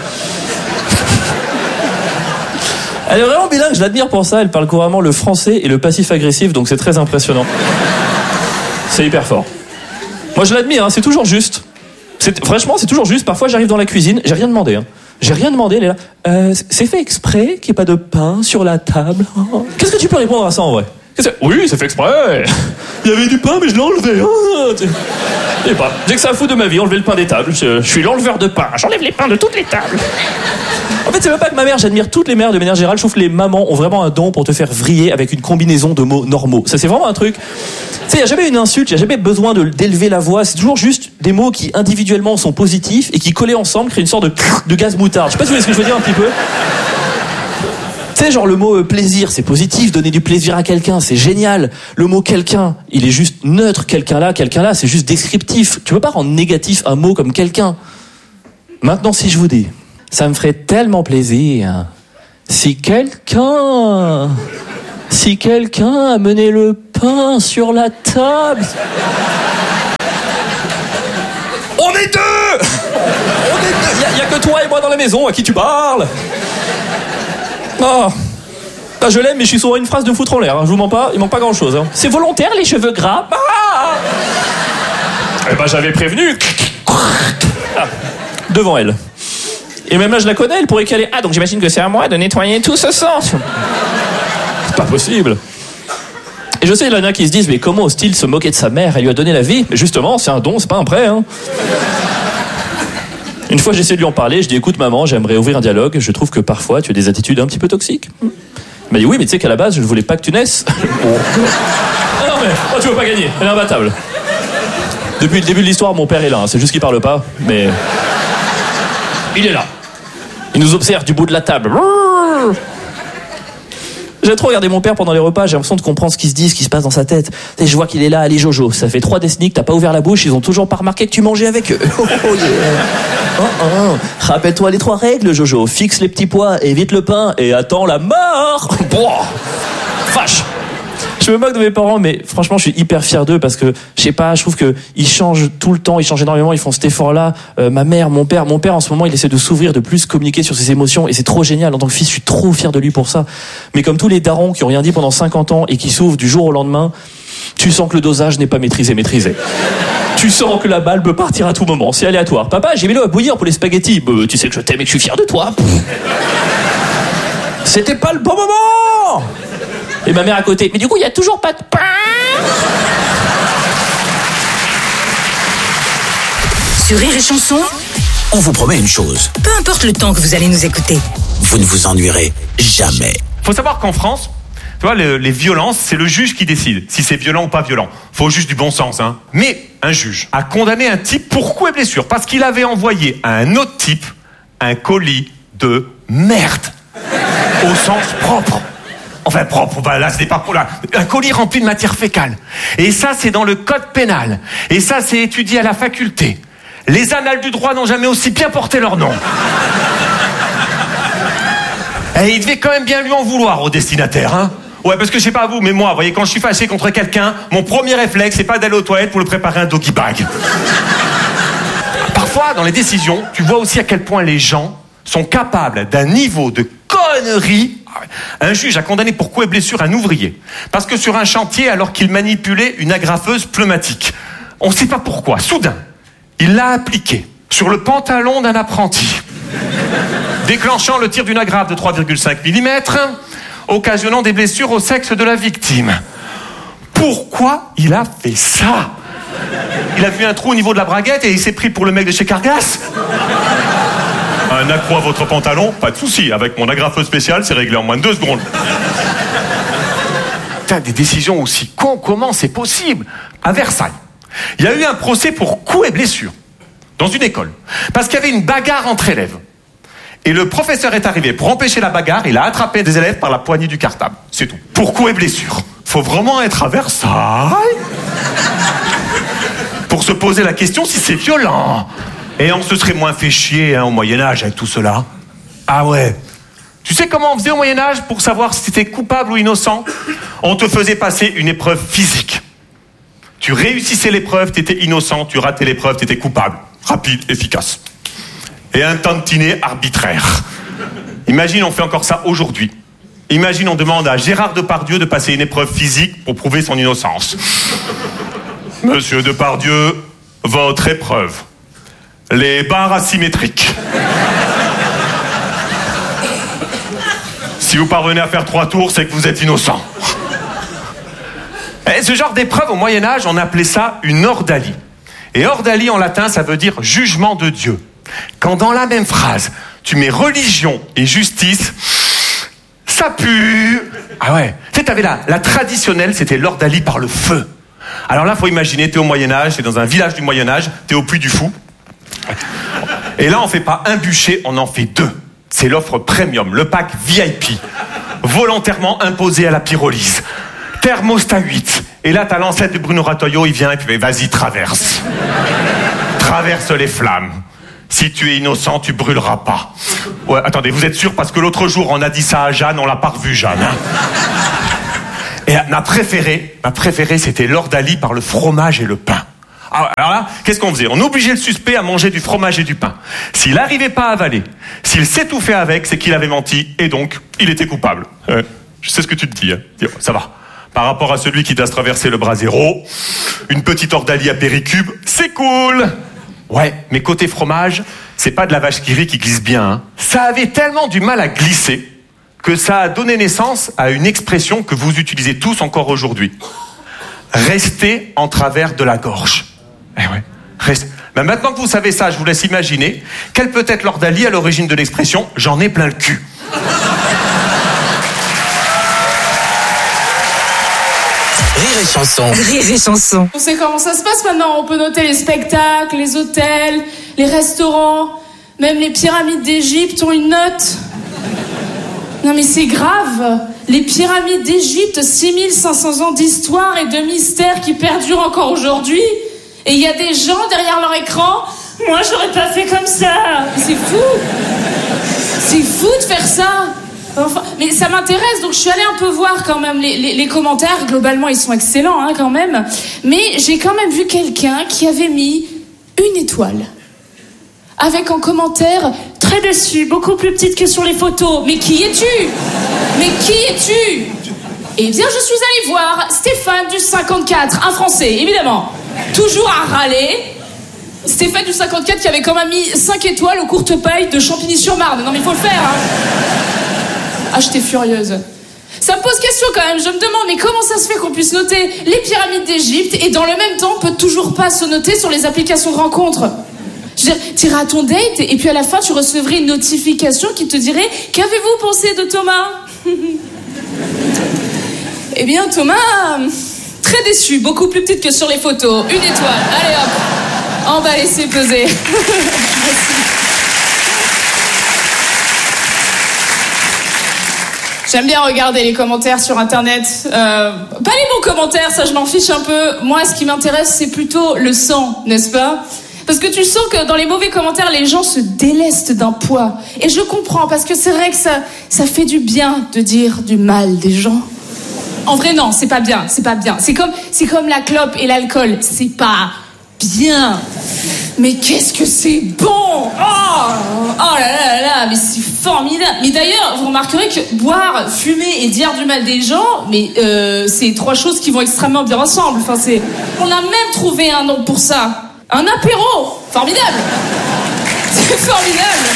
Elle est vraiment bilingue, je l'admire pour ça. Elle parle couramment le français et le passif agressif, donc c'est très impressionnant. C'est hyper fort. Moi je l'admire, hein, c'est toujours juste. C'est, franchement, c'est toujours juste. Parfois j'arrive dans la cuisine, j'ai rien demandé. Hein. J'ai rien demandé, elle est là. Euh, c'est fait exprès qu'il n'y ait pas de pain sur la table. Oh. Qu'est-ce que tu peux répondre à ça en vrai? Oui, c'est fait exprès. Il y avait du pain, mais je l'ai enlevé. Je sais pas. J'ai que ça à foutre de ma vie, enlever le pain des tables. Je, je suis l'enleveur de pain. J'enlève les pains de toutes les tables. En fait, c'est même pas que ma mère, j'admire toutes les mères de manière générale. Je trouve que les mamans ont vraiment un don pour te faire vriller avec une combinaison de mots normaux. Ça, c'est vraiment un truc. Tu sais, il n'y a jamais une insulte, il n'y a jamais besoin de, d'élever la voix. C'est toujours juste des mots qui individuellement sont positifs et qui collés ensemble créent une sorte de, de gaz moutarde. Je sais pas si vous voyez ce que je veux dire un petit peu. Tu sais, genre le mot euh, plaisir, c'est positif, donner du plaisir à quelqu'un, c'est génial. Le mot quelqu'un, il est juste neutre, quelqu'un là, quelqu'un là, c'est juste descriptif. Tu peux pas rendre négatif un mot comme quelqu'un. Maintenant, si je vous dis, ça me ferait tellement plaisir si quelqu'un, si quelqu'un amenait le pain sur la table. On est deux. On est deux. Y a, y a que toi et moi dans la maison, à qui tu parles? Oh. Ah, je l'aime, mais je suis sur une phrase de foutre en l'air, hein. Je vous mens pas, il manque pas grand chose, hein. C'est volontaire, les cheveux gras. Ah. Eh ben, j'avais prévenu. Ah. Devant elle. Et même là, je la connais, elle pourrait caler. Ah, donc j'imagine que c'est à moi de nettoyer tout ce sang. C'est pas possible. Et je sais, il y en a qui se disent, mais comment ose-t-il se moquer de sa mère? Elle lui a donné la vie. Mais justement, c'est un don, c'est pas un prêt, hein. Une fois, j'essaie de lui en parler, je dis, écoute, maman, j'aimerais ouvrir un dialogue, je trouve que parfois, tu as des attitudes un petit peu toxiques. Elle m'a dit, oui, mais tu sais qu'à la base, je ne voulais pas que tu naisses. Ah non, mais oh, tu veux pas gagner, elle est imbattable. Depuis le début de l'histoire, mon père est là, hein. C'est juste qu'il parle pas, mais... il est là. Il nous observe du bout de la table. J'ai trop regardé mon père pendant les repas, j'ai l'impression de comprendre ce qui se dit, ce qui se passe dans sa tête. Et je vois qu'il est là, allez Jojo, ça fait trois décennies que t'as pas ouvert la bouche, ils ont toujours pas remarqué que tu mangeais avec eux. Oh, oh, yeah. oh, oh. Rappelle-toi les trois règles, Jojo. Fixe les petits pois, évite le pain et attends la mort. Boah. Vache. Je me moque de mes parents, mais franchement, je suis hyper fier d'eux parce que, je sais pas, je trouve que ils changent tout le temps, ils changent énormément, ils font cet effort-là. Euh, ma mère, mon père, mon père, en ce moment, il essaie de s'ouvrir, de plus communiquer sur ses émotions et c'est trop génial. En tant que fils, je suis trop fier de lui pour ça. Mais comme tous les darons qui ont rien dit pendant cinquante ans et qui s'ouvrent du jour au lendemain, tu sens que le dosage n'est pas maîtrisé, maîtrisé. Tu sens que la balle peut partir à tout moment, c'est aléatoire. Papa, j'ai mis l'eau à bouillir pour les spaghettis. Bah, tu sais que je t'aime et que je suis fier de toi. C'était pas le bon moment. Et ma mère à côté. Mais du coup, il y a toujours pas de pain. Sur Rire et Chanson, on vous promet une chose. Peu importe le temps que vous allez nous écouter, vous ne vous ennuierez jamais. Faut savoir qu'en France, tu vois, le, les violences, c'est le juge qui décide si c'est violent ou pas violent. Faut juste du bon sens, hein. Mais un juge a condamné un type pour coups et blessures parce qu'il avait envoyé à un autre type un colis de merde. Au sens propre. Enfin, propre, bah là, c'était pas pour là. Un colis rempli de matière fécale. Et ça, c'est dans le code pénal. Et ça, c'est étudié à la faculté. Les annales du droit n'ont jamais aussi bien porté leur nom. Et il devait quand même bien lui en vouloir au destinataire, hein. Ouais, parce que je sais pas vous, mais moi, vous voyez, quand je suis fâché contre quelqu'un, mon premier réflexe, c'est pas d'aller aux toilettes pour le préparer un doggy bag. Parfois, dans les décisions, tu vois aussi à quel point les gens sont capables d'un niveau de connerie. Un juge a condamné pour coups et blessures un ouvrier parce que sur un chantier, alors qu'il manipulait une agrafeuse pneumatique, on ne sait pas pourquoi, soudain, il l'a appliqué sur le pantalon d'un apprenti, déclenchant le tir d'une agrafe de trois virgule cinq millimètres, occasionnant des blessures au sexe de la victime. Pourquoi il a fait ça? Il a vu un trou au niveau de la braguette et il s'est pris pour le mec de chez Cargas. Un accro à votre pantalon, pas de souci. Avec mon agrafeuse spéciale, c'est réglé en moins de deux secondes. Putain, des décisions aussi cons, comment c'est possible? À Versailles, il y a eu un procès pour coups et blessures dans une école parce qu'il y avait une bagarre entre élèves. Et le professeur est arrivé pour empêcher la bagarre. Il a attrapé des élèves par la poignée du cartable. C'est tout. Pour coups et blessures. Faut vraiment être à Versailles pour se poser la question si c'est violent. Et on se serait moins fait chier, hein, au Moyen-Âge avec tout cela. Ah ouais. Tu sais comment on faisait au Moyen-Âge pour savoir si t'étais coupable ou innocent? On te faisait passer une épreuve physique. Tu réussissais l'épreuve, t'étais innocent. Tu ratais l'épreuve, t'étais coupable. Rapide, efficace. Et un tantinet arbitraire. Imagine, on fait encore ça aujourd'hui. Imagine, on demande à Gérard Depardieu de passer une épreuve physique pour prouver son innocence. Monsieur Depardieu, votre épreuve. Les barres asymétriques. Si vous parvenez à faire trois tours, c'est que vous êtes innocent. Et ce genre d'épreuve, au Moyen-Âge, on appelait ça une ordalie. Et ordalie, en latin, ça veut dire jugement de Dieu. Quand dans la même phrase, tu mets religion et justice, ça pue. Ah ouais. Tu sais, t'avais la, la traditionnelle, c'était l'ordalie par le feu. Alors là, faut imaginer, t'es au Moyen-Âge, t'es dans un village du Moyen-Âge, t'es au Puy du Fou. Et là, on fait pas un bûcher, on en fait deux. C'est l'offre premium, le pack V I P. volontairement imposé à la pyrolyse. Thermostat huit. Et là, t'as l'ancêtre de Bruno Ratoyo, il vient et puis vas-y, traverse. Traverse les flammes. Si tu es innocent, tu brûleras pas. Ouais, attendez, vous êtes sûr? Parce que l'autre jour, on a dit ça à Jeanne, on l'a pas revu, Jeanne. Hein. Et ma préférée, ma préférée, c'était l'ordalie par le fromage et le pain. Alors là, qu'est-ce qu'on faisait? On obligeait le suspect à manger du fromage et du pain. S'il n'arrivait pas à avaler, s'il s'étouffait avec, c'est qu'il avait menti, et donc, il était coupable. Euh, je sais ce que tu te dis, hein. Ça va. Par rapport à celui qui t'a traversé le bras zéro, une petite ordalie à péricube, c'est cool. Ouais, mais côté fromage, c'est pas de la vache qui rit qui glisse bien. Hein. Ça avait tellement du mal à glisser que ça a donné naissance à une expression que vous utilisez tous encore aujourd'hui. Rester en travers de la gorge. Eh ouais, reste. Mais maintenant que vous savez ça, je vous laisse imaginer quelle peut être l'ordalie à l'origine de l'expression « j'en ai plein le cul ». Rire et chanson. Rire et chanson. On sait comment ça se passe maintenant. On peut noter les spectacles, les hôtels, les restaurants, même les pyramides d'Égypte ont une note. Non mais c'est grave. Les pyramides d'Égypte, six mille cinq cents ans d'histoire et de mystère qui perdurent encore aujourd'hui. Et il y a des gens derrière leur écran. Moi j'aurais pas fait comme ça. C'est fou. C'est fou de faire ça. Enfin, mais ça m'intéresse, donc je suis allée un peu voir quand même les, les, les commentaires. Globalement, ils sont excellents, hein, quand même. Mais j'ai quand même vu quelqu'un qui avait mis une étoile. Avec en commentaire, très déçu, beaucoup plus petite que sur les photos. Mais qui es-tu? Mais qui es-tu? Eh bien, je suis allée voir Stéphane du cinquante-quatre, un Français, évidemment. Toujours à râler. Stéphane du cinquante-quatre qui avait quand même mis cinq étoiles aux courtes pailles de Champigny-sur-Marne. Non mais il faut le faire, hein. Ah, j'étais furieuse. Ça me pose question quand même, je me demande, mais comment ça se fait qu'on puisse noter les pyramides d'Égypte et dans le même temps, on peut toujours pas se noter sur les applications de rencontres? Je veux dire, t'irais à ton date et puis à la fin, tu recevrais une notification qui te dirait « Qu'avez-vous pensé de Thomas ?» Eh bien, Thomas, très déçu, beaucoup plus petite que sur les photos. Une étoile, allez hop, on va laisser peser. Merci. J'aime bien regarder les commentaires sur Internet. Euh, pas les bons commentaires, ça je m'en fiche un peu. Moi, ce qui m'intéresse, c'est plutôt le sang, n'est-ce pas? Parce que tu sens que dans les mauvais commentaires, les gens se délestent d'un poids. Et je comprends, parce que c'est vrai que ça, ça fait du bien de dire du mal des gens. En vrai, non, c'est pas bien, c'est pas bien. C'est comme, c'est comme la clope et l'alcool, c'est pas bien. Mais qu'est-ce que c'est bon! Oh, oh là là là là, mais c'est formidable. Mais d'ailleurs, vous remarquerez que boire, fumer et dire du mal des gens, mais euh, c'est trois choses qui vont extrêmement bien ensemble. Enfin, c'est, on a même trouvé un nom pour ça. Un apéro! Formidable! C'est formidable!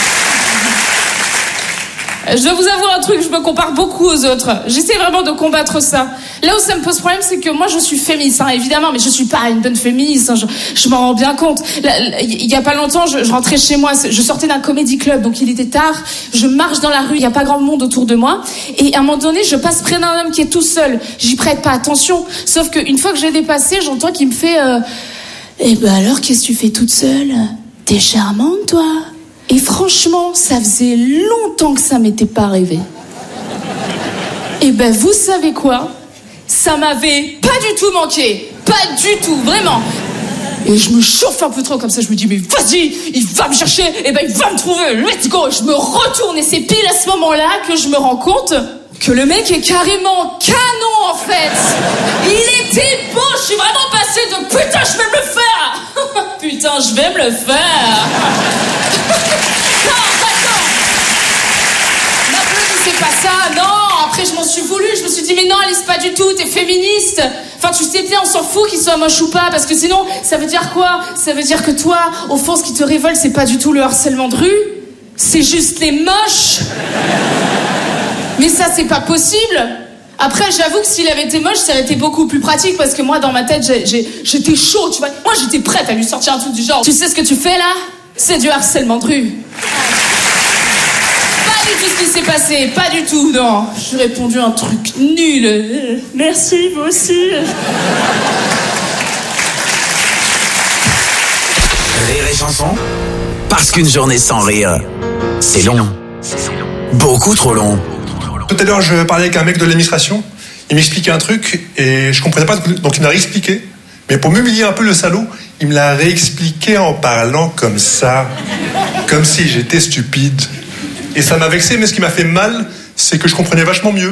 Je dois vous avouer un truc, je me compare beaucoup aux autres. J'essaie vraiment de combattre ça. Là où ça me pose problème, c'est que moi je suis féministe, hein, évidemment, mais je suis pas une bonne féministe, hein, je, je m'en rends bien compte. Il y a pas longtemps, je, je rentrais chez moi, je sortais d'un comédie club, donc il était tard, je marche dans la rue, il y a pas grand monde autour de moi, et à un moment donné, je passe près d'un homme qui est tout seul. J'y prête pas attention, sauf qu'une fois que j'ai dépassé, j'entends qu'il me fait euh, « Eh ben alors, qu'est-ce que tu fais toute seule? T'es charmante, toi ?» Et franchement, ça faisait longtemps que ça m'était pas arrivé. Et ben, vous savez quoi? Ça m'avait pas du tout manqué. Pas du tout, vraiment. Et je me chauffe un peu trop comme ça, je me dis, mais vas-y, il va me chercher, et ben il va me trouver, let's go. Je me retourne et c'est pile à ce moment-là que je me rends compte que le mec est carrément canon, en fait. Il était beau, je suis vraiment passée de putain, je vais me le faire. Putain, je vais me le faire. Non, attends. N'applaudissez pas ça, non. Après, je m'en suis voulu, je me suis dit, mais non, Alice, pas du tout, t'es féministe. Enfin, tu sais bien, on s'en fout qu'il soit moche ou pas, parce que sinon, ça veut dire quoi? Ça veut dire que toi, au fond, ce qui te révolte, c'est pas du tout le harcèlement de rue, c'est juste les moches. Mais ça, c'est pas possible. Après, j'avoue que s'il avait été moche, ça aurait été beaucoup plus pratique, parce que moi, dans ma tête, j'ai, j'ai, j'étais chaud, tu vois. Moi, j'étais prête à lui sortir un truc du genre. Tu sais ce que tu fais, là? C'est du harcèlement de rue. Pas du tout ce qui s'est passé, pas du tout, non. J'ai répondu un truc nul. Euh, merci, vous aussi. Rire et chanson, parce qu'une journée sans rire, c'est long. Beaucoup trop long. Tout à l'heure, je parlais avec un mec de l'administration. Il m'expliquait un truc et je comprenais pas, donc il m'a réexpliqué. Mais pour m'humilier un peu le salaud, il me l'a réexpliqué en parlant comme ça, comme si j'étais stupide. Et ça m'a vexé, mais ce qui m'a fait mal, c'est que je comprenais vachement mieux.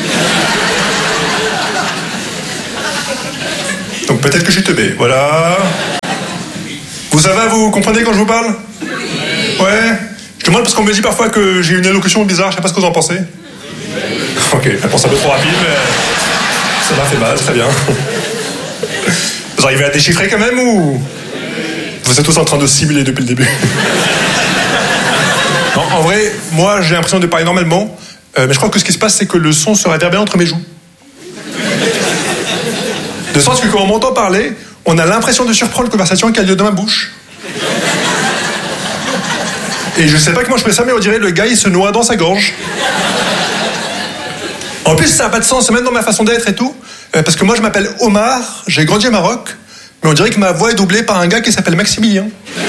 Donc peut-être que je suis teubé, voilà. Vous savez, vous comprenez quand je vous parle? Ouais. Je demande parce qu'on me dit parfois que j'ai une élocution bizarre, je sais pas ce que vous en pensez. Ok, réponse un peu trop rapide, mais ça m'a fait mal, très bien. Vous arrivez à déchiffrer quand même ou vous êtes tous en train de simuler depuis le début? Non, en vrai, moi j'ai l'impression de parler normalement, euh, mais je crois que ce qui se passe c'est que le son se réverbère entre mes joues. De sorte que quand on m'entend parler, on a l'impression de surprendre la conversation qui a lieu dans ma bouche. Et je sais pas comment je fais ça, mais on dirait le gars il se noie dans sa gorge. En plus, ça n'a pas de sens, même dans ma façon d'être et tout. Euh, parce que moi, je m'appelle Omar, j'ai grandi au Maroc, mais on dirait que ma voix est doublée par un gars qui s'appelle Maximilien.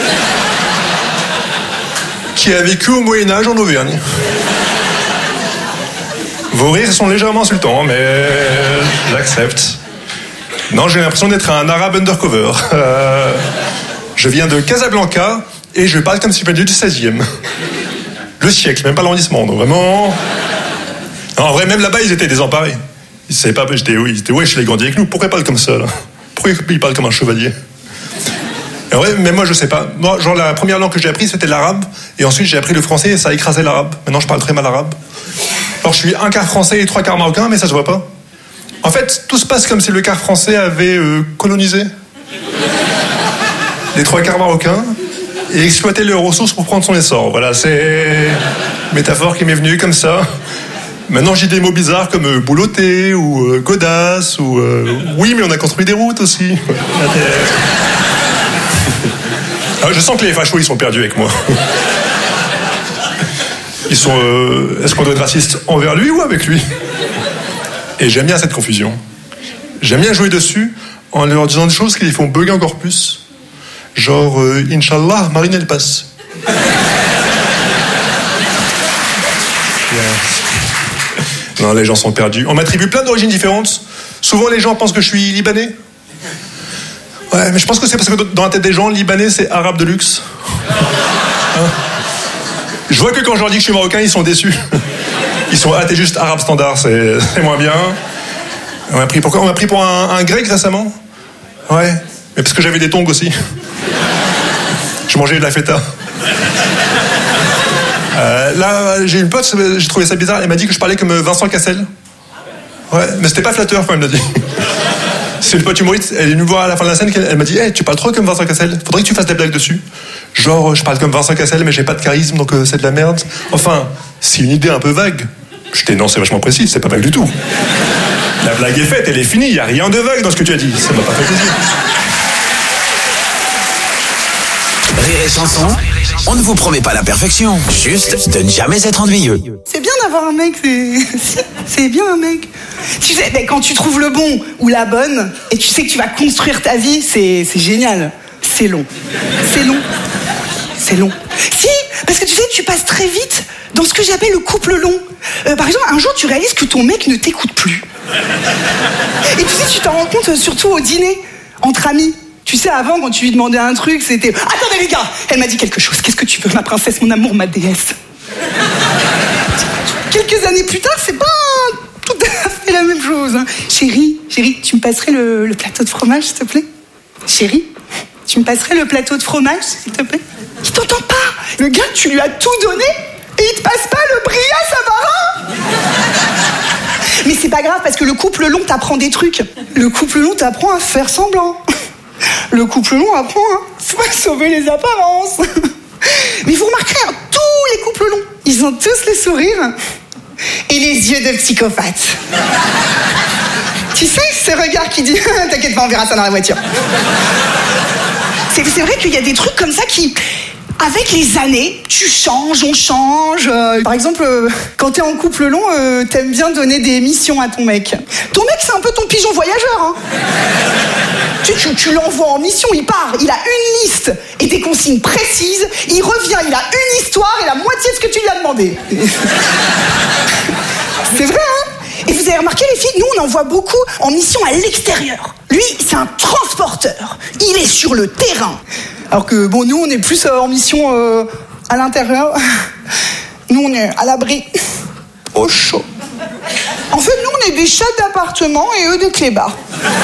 Qui a vécu au Moyen-Âge en Auvergne. Vos rires sont légèrement insultants, mais j'accepte. Non, j'ai l'impression d'être un arabe undercover. Euh, je viens de Casablanca et je parle comme si je venais du seizième. Le siècle, même pas l'arrondissement, donc vraiment... Non, en vrai, même là-bas, ils étaient désemparés. Ils savaient pas, j'étais, oui, ils étaient, ouais, je l'ai grandi avec nous, pourquoi ils parlent comme ça, là? Pourquoi ils parlent comme un chevalier? Et en vrai, même moi, je sais pas. Moi, genre, la première langue que j'ai apprise, c'était l'arabe, et ensuite, j'ai appris le français, et ça a écrasé l'arabe. Maintenant, je parle très mal arabe. Alors, je suis un quart français et trois quarts marocain, mais ça se voit pas. En fait, tout se passe comme si le quart français avait euh, colonisé les trois quarts marocains, et exploité leurs ressources pour prendre son essor. Voilà, c'est une métaphore qui m'est venue comme ça. Maintenant, j'ai des mots bizarres comme euh, boulotter ou euh, godasse ou euh, oui, mais on a construit des routes aussi. Ah, je sens que les fachos, ils sont perdus avec moi. Ils sont. Euh, est-ce qu'on doit être raciste envers lui ou avec lui? Et j'aime bien cette confusion. J'aime bien jouer dessus en leur disant des choses qui les font bugger encore plus. Genre, euh, Inch'Allah, Marine, elle passe. Yeah. Non, les gens sont perdus. On m'attribue plein d'origines différentes. Souvent, les gens pensent que je suis libanais. Ouais, mais je pense que c'est parce que dans la tête des gens, libanais, c'est arabe de luxe. Hein? Je vois que quand je leur dis que je suis marocain, ils sont déçus. Ils sont, ah, t'es juste arabe standard, c'est, c'est moins bien. On m'a pris, pourquoi on m'a pris pour un, un grec récemment? Ouais, mais parce que j'avais des tongs aussi. Je mangeais de la feta. Euh, là, j'ai une pote, j'ai trouvé ça bizarre, elle m'a dit que je parlais comme Vincent Cassel. Ouais, mais c'était pas flatteur quand elle me l'a dit. C'est une pote humoriste, elle est venue me voir à la fin de la scène, elle m'a dit hey, tu parles trop comme Vincent Cassel, faudrait que tu fasses des blagues dessus. Genre, je parle comme Vincent Cassel, mais j'ai pas de charisme, donc euh, c'est de la merde. Enfin, c'est une idée un peu vague. J'étais non, c'est vachement précis, c'est pas vague du tout. La blague est faite, elle est finie, y a rien de vague dans ce que tu as dit, ça m'a pas fait plaisir. Rire et chanson, on ne vous promet pas la perfection, juste de ne jamais être ennuyeux. C'est bien d'avoir un mec, c'est, c'est bien un mec. Tu sais, mais quand tu trouves le bon ou la bonne, et tu sais que tu vas construire ta vie, c'est, c'est génial. C'est long. C'est long. C'est long. Si, parce que tu sais, tu passes très vite dans ce que j'appelle le couple long. Euh, par exemple, un jour, tu réalises que ton mec ne t'écoute plus. Et tu sais, tu t'en rends compte surtout au dîner, entre amis. Tu sais, avant, quand tu lui demandais un truc, c'était... Attendez les gars, elle m'a dit quelque chose. Qu'est-ce que tu veux, ma princesse, mon amour, ma déesse? Quelques années plus tard, c'est pas tout à fait la même chose. Hein. Chérie, chérie, tu me passerais le, le plateau de fromage, s'il te plaît? Chérie, tu me passerais le plateau de fromage, s'il te plaît? Il t'entend pas. Le gars, tu lui as tout donné et il te passe pas le brillat Savarin. Mais c'est pas grave parce que le couple long t'apprend des trucs. Le couple long t'apprend à faire semblant. Le couple long apprend à sauver les apparences. Mais vous remarquerez, hein, tous les couples longs, ils ont tous le sourire et les yeux de psychopathe. Tu sais, ce regard qui dit « T'inquiète pas, on verra ça dans la voiture ». C'est, c'est vrai qu'il y a des trucs comme ça qui... Avec les années, tu changes, on change. Euh, par exemple, euh, quand t'es en couple long, euh, t'aimes bien donner des missions à ton mec. Ton mec, c'est un peu ton pigeon voyageur, hein. Tu, tu, tu l'envoies en mission, il part, il a une liste et des consignes précises, il revient, il a une histoire et la moitié de ce que tu lui as demandé. C'est vrai, hein? Et vous avez remarqué, les filles, nous, on en voit beaucoup en mission à l'extérieur. Lui, c'est un transporteur. Il est sur le terrain. Alors que, bon, nous, on est plus euh, en mission euh, à l'intérieur. Nous, on est à l'abri, au chaud. En fait, nous, on est des chats d'appartement et eux des clébards.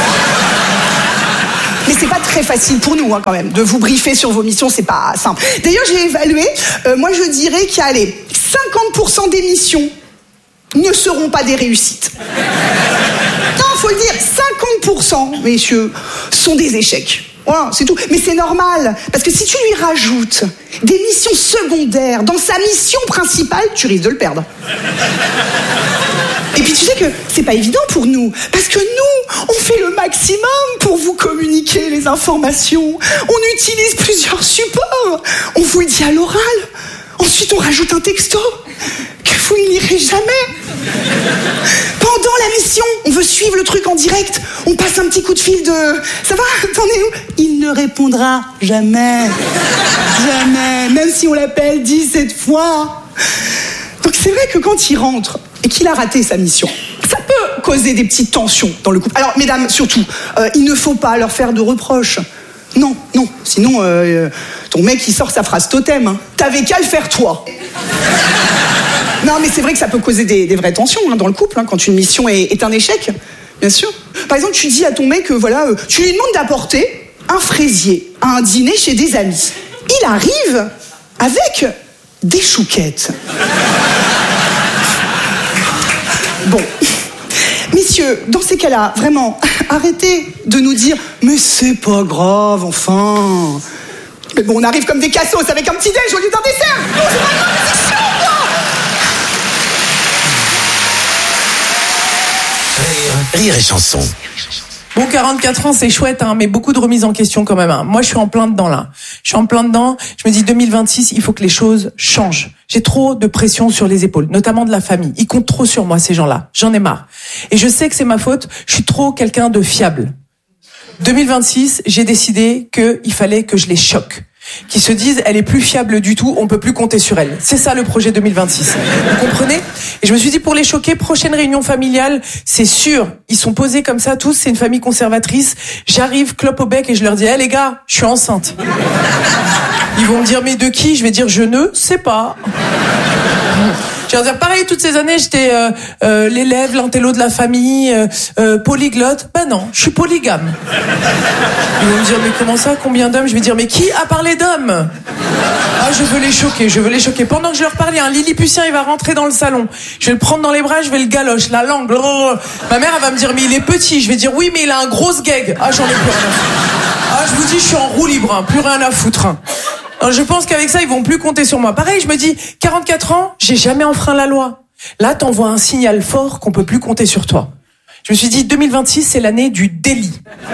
Mais c'est pas très facile pour nous, hein, quand même, de vous briefer sur vos missions, c'est pas simple. D'ailleurs, j'ai évalué, euh, moi, je dirais qu'il y a, allez, cinquante pour cent des missions ne seront pas des réussites. Non, faut le dire, cinquante pour cent, messieurs, sont des échecs. Voilà, c'est tout. Mais c'est normal, parce que si tu lui rajoutes des missions secondaires dans sa mission principale, tu risques de le perdre. Et puis tu sais que c'est pas évident pour nous, parce que nous, on fait le maximum pour vous communiquer les informations. On utilise plusieurs supports. On vous le dit à l'oral. Ensuite, on rajoute un texto que vous ne lirez jamais. Pendant la mission, on veut suivre le truc en direct. On passe un petit coup de fil de... Ça va? T'en es où? Il ne répondra jamais. Jamais. Même si on l'appelle dix-sept fois. Donc c'est vrai que quand il rentre et qu'il a raté sa mission, ça peut causer des petites tensions dans le couple. Alors, mesdames, surtout, euh, il ne faut pas leur faire de reproches. Non, non, sinon, euh, ton mec, il sort sa phrase totem. Hein. T'avais qu'à le faire, toi. Non, mais c'est vrai que ça peut causer des, des vraies tensions hein, dans le couple, hein, quand une mission est, est un échec, bien sûr. Par exemple, tu dis à ton mec, euh, voilà, euh, tu lui demandes d'apporter un fraisier à un dîner chez des amis. Il arrive avec des chouquettes. Bon... Messieurs, dans ces cas-là, vraiment, arrêtez de nous dire « Mais c'est pas grave, enfin... » Mais bon, on arrive comme des cassos avec un petit déj au lieu d'un dessert. Non, c'est pas grave, c'est chiant, Rire, rire et chanson. Bon, quarante-quatre ans, c'est chouette, hein, mais beaucoup de remises en question quand même. Hein. Moi, je suis en plein dedans, là. Je suis en plein dedans. Je me dis, deux mille vingt-six, il faut que les choses changent. J'ai trop de pression sur les épaules, notamment de la famille. Ils comptent trop sur moi, ces gens-là. J'en ai marre. Et je sais que c'est ma faute. Je suis trop quelqu'un de fiable. deux mille vingt-six, j'ai décidé qu'il fallait que je les choque. Qui se disent, elle est plus fiable du tout, on peut plus compter sur elle. C'est ça le projet deux mille vingt-six. Vous comprenez? Et je me suis dit, pour les choquer, prochaine réunion familiale, c'est sûr. Ils sont posés comme ça tous, c'est une famille conservatrice. J'arrive, clope au bec et je leur dis, hé hey, les gars, je suis enceinte. Ils vont me dire, mais de qui? Je vais dire, je ne sais pas. Je vais leur dire, pareil, toutes ces années, j'étais euh, euh, l'élève, l'intello de la famille, euh, euh, polyglotte. Ben non, je suis polygame. Ils vont me dire, mais comment ça, combien d'hommes? Je vais dire, mais qui a parlé d'hommes? Ah, je veux les choquer, je veux les choquer. Pendant que je leur parle, il y a un Lilliputien, il va rentrer dans le salon. Je vais le prendre dans les bras, je vais le galoche, la langue. Blablabla. Ma mère, elle va me dire, mais il est petit. Je vais dire, oui, mais il a un gros gag. Ah, j'en ai plus rien à foutre. Ah, je vous dis, je suis en roue libre, hein, plus rien à foutre. Hein. Alors, je pense qu'avec ça, ils vont plus compter sur moi. Pareil, je me dis, quarante-quatre ans, j'ai jamais enfreint la loi. Là, t'envoies un signal fort qu'on peut plus compter sur toi. Je me suis dit, deux mille vingt-six, c'est l'année du délit.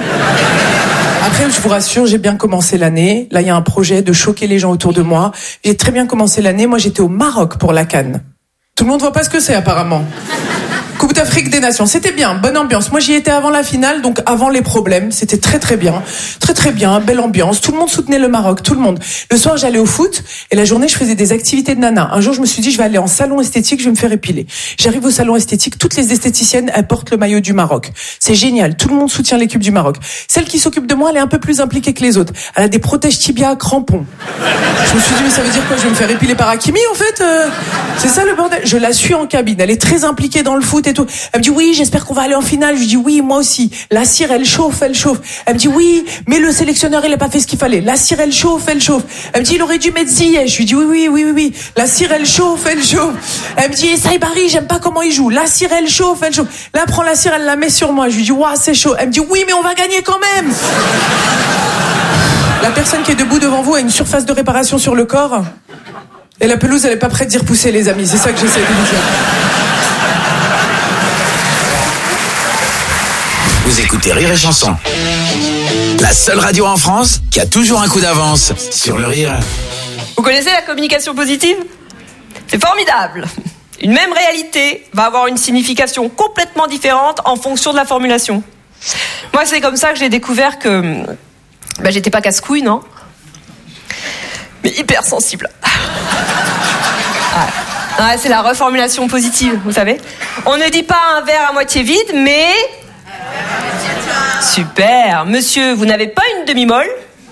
Après, je vous rassure, j'ai bien commencé l'année. Là, il y a un projet de choquer les gens autour de moi. J'ai très bien commencé l'année. Moi, j'étais au Maroc pour la CAN. Tout le monde voit pas ce que c'est, apparemment. Coupe d'Afrique des Nations, c'était bien, bonne ambiance. Moi, j'y étais avant la finale, donc avant les problèmes. C'était très très bien, très très bien, belle ambiance. Tout le monde soutenait le Maroc, tout le monde. Le soir, j'allais au foot et la journée, je faisais des activités de nana. Un jour, je me suis dit, je vais aller en salon esthétique, je vais me faire épiler. J'arrive au salon esthétique, toutes les esthéticiennes, elles portent le maillot du Maroc. C'est génial, tout le monde soutient l'équipe du Maroc. Celle qui s'occupe de moi, elle est un peu plus impliquée que les autres. Elle a des protèges tibia crampons. Je me suis dit, mais ça veut dire quoi? Je vais me faire épiler par Hakimi, en fait euh, C'est ça le bordel. Je la suis en cabine, elle est très impliquée dans le foot et tout. Elle me dit oui, j'espère qu'on va aller en finale. Je lui dis oui, moi aussi. La cire, elle chauffe, elle chauffe. Elle me dit oui, mais le sélectionneur, il a pas fait ce qu'il fallait. La cire, elle chauffe, elle chauffe. Elle me dit, il aurait dû mettre Ziyech. Je lui dis oui, oui, oui, oui, oui. La cire, elle chauffe, elle chauffe. Elle me dit Saïbari, j'aime pas comment il joue. La cire, elle chauffe, elle chauffe. Là, elle prend la cire, elle la met sur moi. Je lui dis waouh, c'est chaud. Elle me dit oui, mais on va gagner quand même. La personne qui est debout devant vous a une surface de réparation sur le corps. Et la pelouse, elle est pas prête d'y repousser, les amis. C'est ça que j'essaie de vous dire. Vous écoutez Rire et Chanson, la seule radio en France qui a toujours un coup d'avance sur le rire. Vous connaissez la communication positive? C'est formidable. Une même réalité va avoir une signification complètement différente en fonction de la formulation. Moi, c'est comme ça que j'ai découvert que bah, j'étais pas casse-couille, non? Mais hyper sensible. Ouais. Ouais, c'est la reformulation positive, vous savez. On ne dit pas un verre à moitié vide, mais... Super. Monsieur, vous n'avez pas une demi-molle?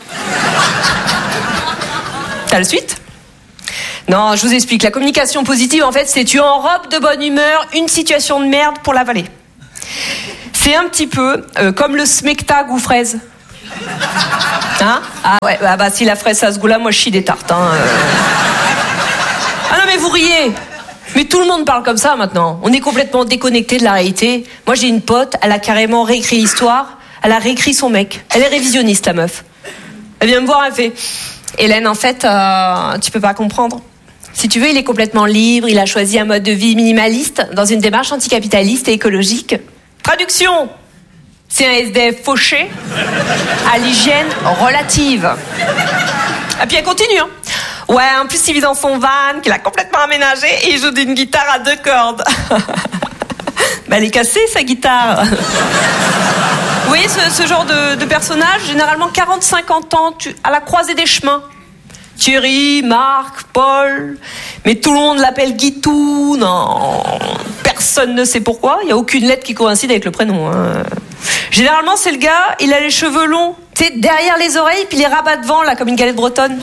T'as la suite? Non, je vous explique. La communication positive, en fait, c'est tu enrobes de bonne humeur une situation de merde pour l'avaler. C'est un petit peu euh, comme le smecta goût fraise. Hein? Ah ouais, bah, bah si la fraise ça se goût là, moi je chie des tartes. Hein, euh... Ah non mais vous riez. Mais tout le monde parle comme ça maintenant. On est complètement déconnecté de la réalité. Moi j'ai une pote, elle a carrément réécrit l'histoire. Elle a réécrit son mec. Elle est révisionniste la meuf. Elle vient me voir, elle fait... Hélène, en fait, euh, tu peux pas comprendre. Si tu veux, il est complètement libre. Il a choisi un mode de vie minimaliste dans une démarche anticapitaliste et écologique. Traduction. C'est un S D F fauché à l'hygiène relative. Et puis elle continue. Hein. Ouais, en plus il vit dans son van qu'il a complètement aménagé et il joue d'une guitare à deux cordes. Bah elle est cassée sa guitare. Vous voyez ce, ce genre de, de personnage, généralement quarante à cinquante ans, tu, à la croisée des chemins. Thierry, Marc, Paul, mais tout le monde l'appelle Guitou, non, personne ne sait pourquoi, il n'y a aucune lettre qui coïncide avec le prénom. Hein. Généralement, c'est le gars, il a les cheveux longs, tu sais, derrière les oreilles, puis les rabats devant, là, comme une galette bretonne.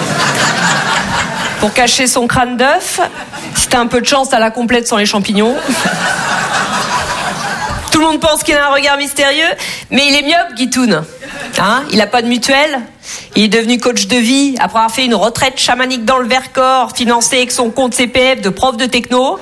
Pour cacher son crâne d'œuf, si t'as un peu de chance, t'as la complète sans les champignons. Tout le monde pense qu'il a un regard mystérieux, mais il est myope, Guitoun. Hein, il a pas de mutuelle. Il est devenu coach de vie après avoir fait une retraite chamanique dans le Vercors, financée avec son compte C P F de prof de techno.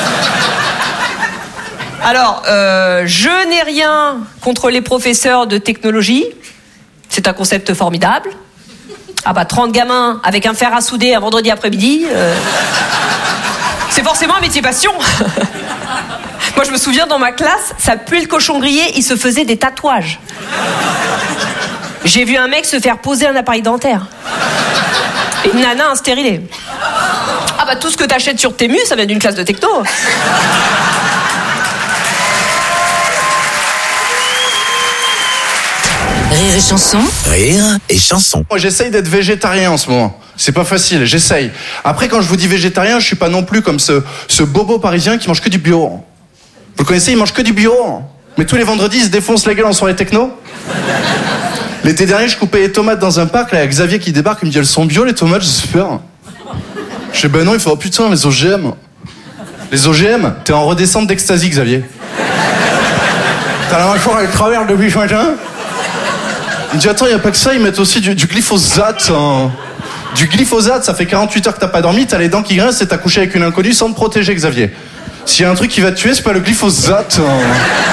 Alors, euh, je n'ai rien contre les professeurs de technologie. C'est un concept formidable. Ah bah, trente gamins avec un fer à souder un vendredi après-midi, euh, c'est forcément un métier passion. Moi, je me souviens, dans ma classe, ça puait le cochon grillé, il se faisait des tatouages. J'ai vu un mec se faire poser un appareil dentaire. Et une nana un stérilet. Ah bah, tout ce que t'achètes sur Temu, ça vient d'une classe de techno. Rire et chanson. Rire et chanson. Moi, j'essaye d'être végétarien en ce moment. C'est pas facile, j'essaye. Après, quand je vous dis végétarien, je suis pas non plus comme ce, ce bobo parisien qui mange que du bio. Vous le connaissez, il mange que du bio. Mais tous les vendredis, il se défonce la gueule en soirée techno. L'été dernier, je coupais les tomates dans un parc, là, avec Xavier qui débarque, il me dit, elles sont bio, les tomates, j'espère. Je dis, ben non, il fait, oh putain, les O G M. Les O G M, t'es en redescente d'ecstasy, Xavier. T'as la mâchoire avec travers depuis ce matin. Il me dit, attends, y a pas que ça, ils mettent aussi du, du glyphosate. Hein. Du glyphosate, ça fait quarante-huit heures que t'as pas dormi, t'as les dents qui grincent et t'as couché avec une inconnue sans te protéger, Xavier. S'il y a un truc qui va te tuer, c'est pas le glyphosate. Hein.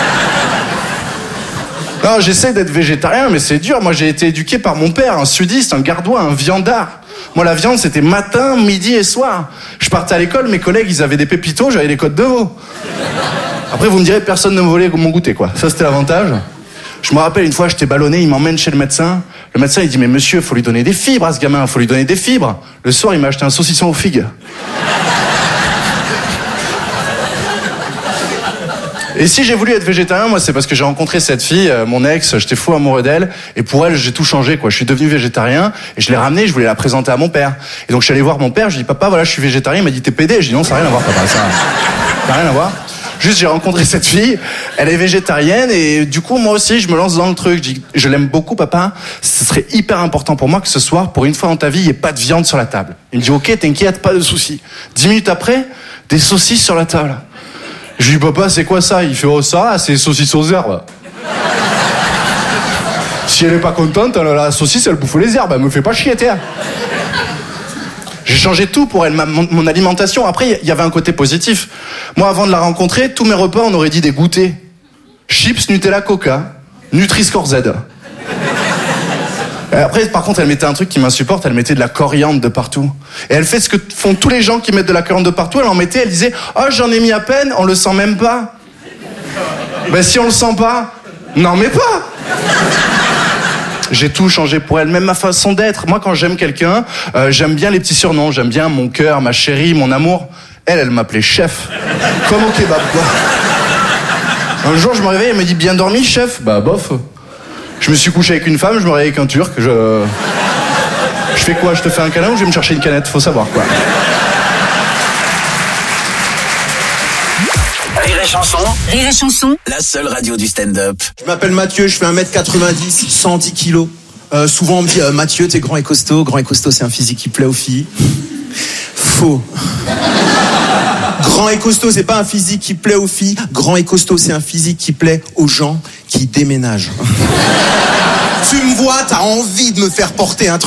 Non, j'essaie d'être végétarien, mais c'est dur. Moi, j'ai été éduqué par mon père, un sudiste, un gardois, un viandard. Moi, la viande, c'était matin, midi et soir. Je partais à l'école, mes collègues, ils avaient des pépitos, j'avais des côtes de veau. Après, vous me direz, personne ne me volait mon goûter, quoi. Ça, c'était l'avantage. Je me rappelle, une fois, j'étais ballonné, il m'emmène chez le médecin. Le médecin, il dit, mais monsieur, faut lui donner des fibres à ce gamin, faut lui donner des fibres. Le soir, il m'a acheté un saucisson aux figues. Et si j'ai voulu être végétarien, moi, c'est parce que j'ai rencontré cette fille, euh, mon ex, j'étais fou amoureux d'elle, et pour elle, j'ai tout changé, quoi. Je suis devenu végétarien, et je l'ai ramenée, je voulais la présenter à mon père. Et donc, je suis allé voir mon père, je lui ai dit, papa, voilà, je suis végétarien, il m'a dit, t'es pédé. Je dis, non, ça n'a rien à voir, papa, ça n'a rien à voir. Juste, j'ai rencontré cette fille, elle est végétarienne, et du coup, moi aussi, je me lance dans le truc. Je dis, je l'aime beaucoup, papa, ce serait hyper important pour moi que ce soir, pour une fois dans ta vie, il n'y ait pas de viande sur la table. Il me dit, ok, t'inquiète, pas de soucis. Dix minutes après, des saucisses sur la table. Je lui dis, papa, c'est quoi ça? Il fait, oh, ça, c'est saucisse aux herbes. Si elle est pas contente, la saucisse, elle bouffe les herbes, elle me fait pas chier, t'es. J'ai changé tout pour elle, ma, mon, mon alimentation. Après, il y avait un côté positif. Moi, avant de la rencontrer, tous mes repas, on aurait dit des goûters. Chips, Nutella, Coca, Nutri-Score Z. Et après, par contre, elle mettait un truc qui m'insupporte, elle mettait de la coriandre de partout. Et elle fait ce que font tous les gens qui mettent de la coriandre de partout, elle en mettait, elle disait, oh, j'en ai mis à peine, on le sent même pas. Ben, si on le sent pas, n'en mets pas. J'ai tout changé pour elle, même ma façon d'être. Moi, quand j'aime quelqu'un, euh, j'aime bien les petits surnoms, j'aime bien mon cœur, ma chérie, mon amour. Elle, elle m'appelait chef. Comme au kebab, quoi. Un jour, je me réveille, elle me dit, bien dormi, chef? Bah, bof. Je me suis couché avec une femme, je me réveille avec un turc, je... Je fais quoi? Je te fais un câlin ou je vais me chercher une canette? Faut savoir, quoi. et Chanson. Rire et Chanson. La seule radio du stand-up. Je m'appelle Mathieu, je fais un mètre quatre-vingt-dix, cent dix kilos. Euh, souvent on me dit euh, Mathieu, t'es grand et costaud. Grand et costaud, c'est un physique qui plaît aux filles. Faux. Grand et costaud, c'est pas un physique qui plaît aux filles. Grand et costaud, c'est un physique qui plaît aux gens qui déménagent. Tu me vois, t'as envie de me faire porter un truc.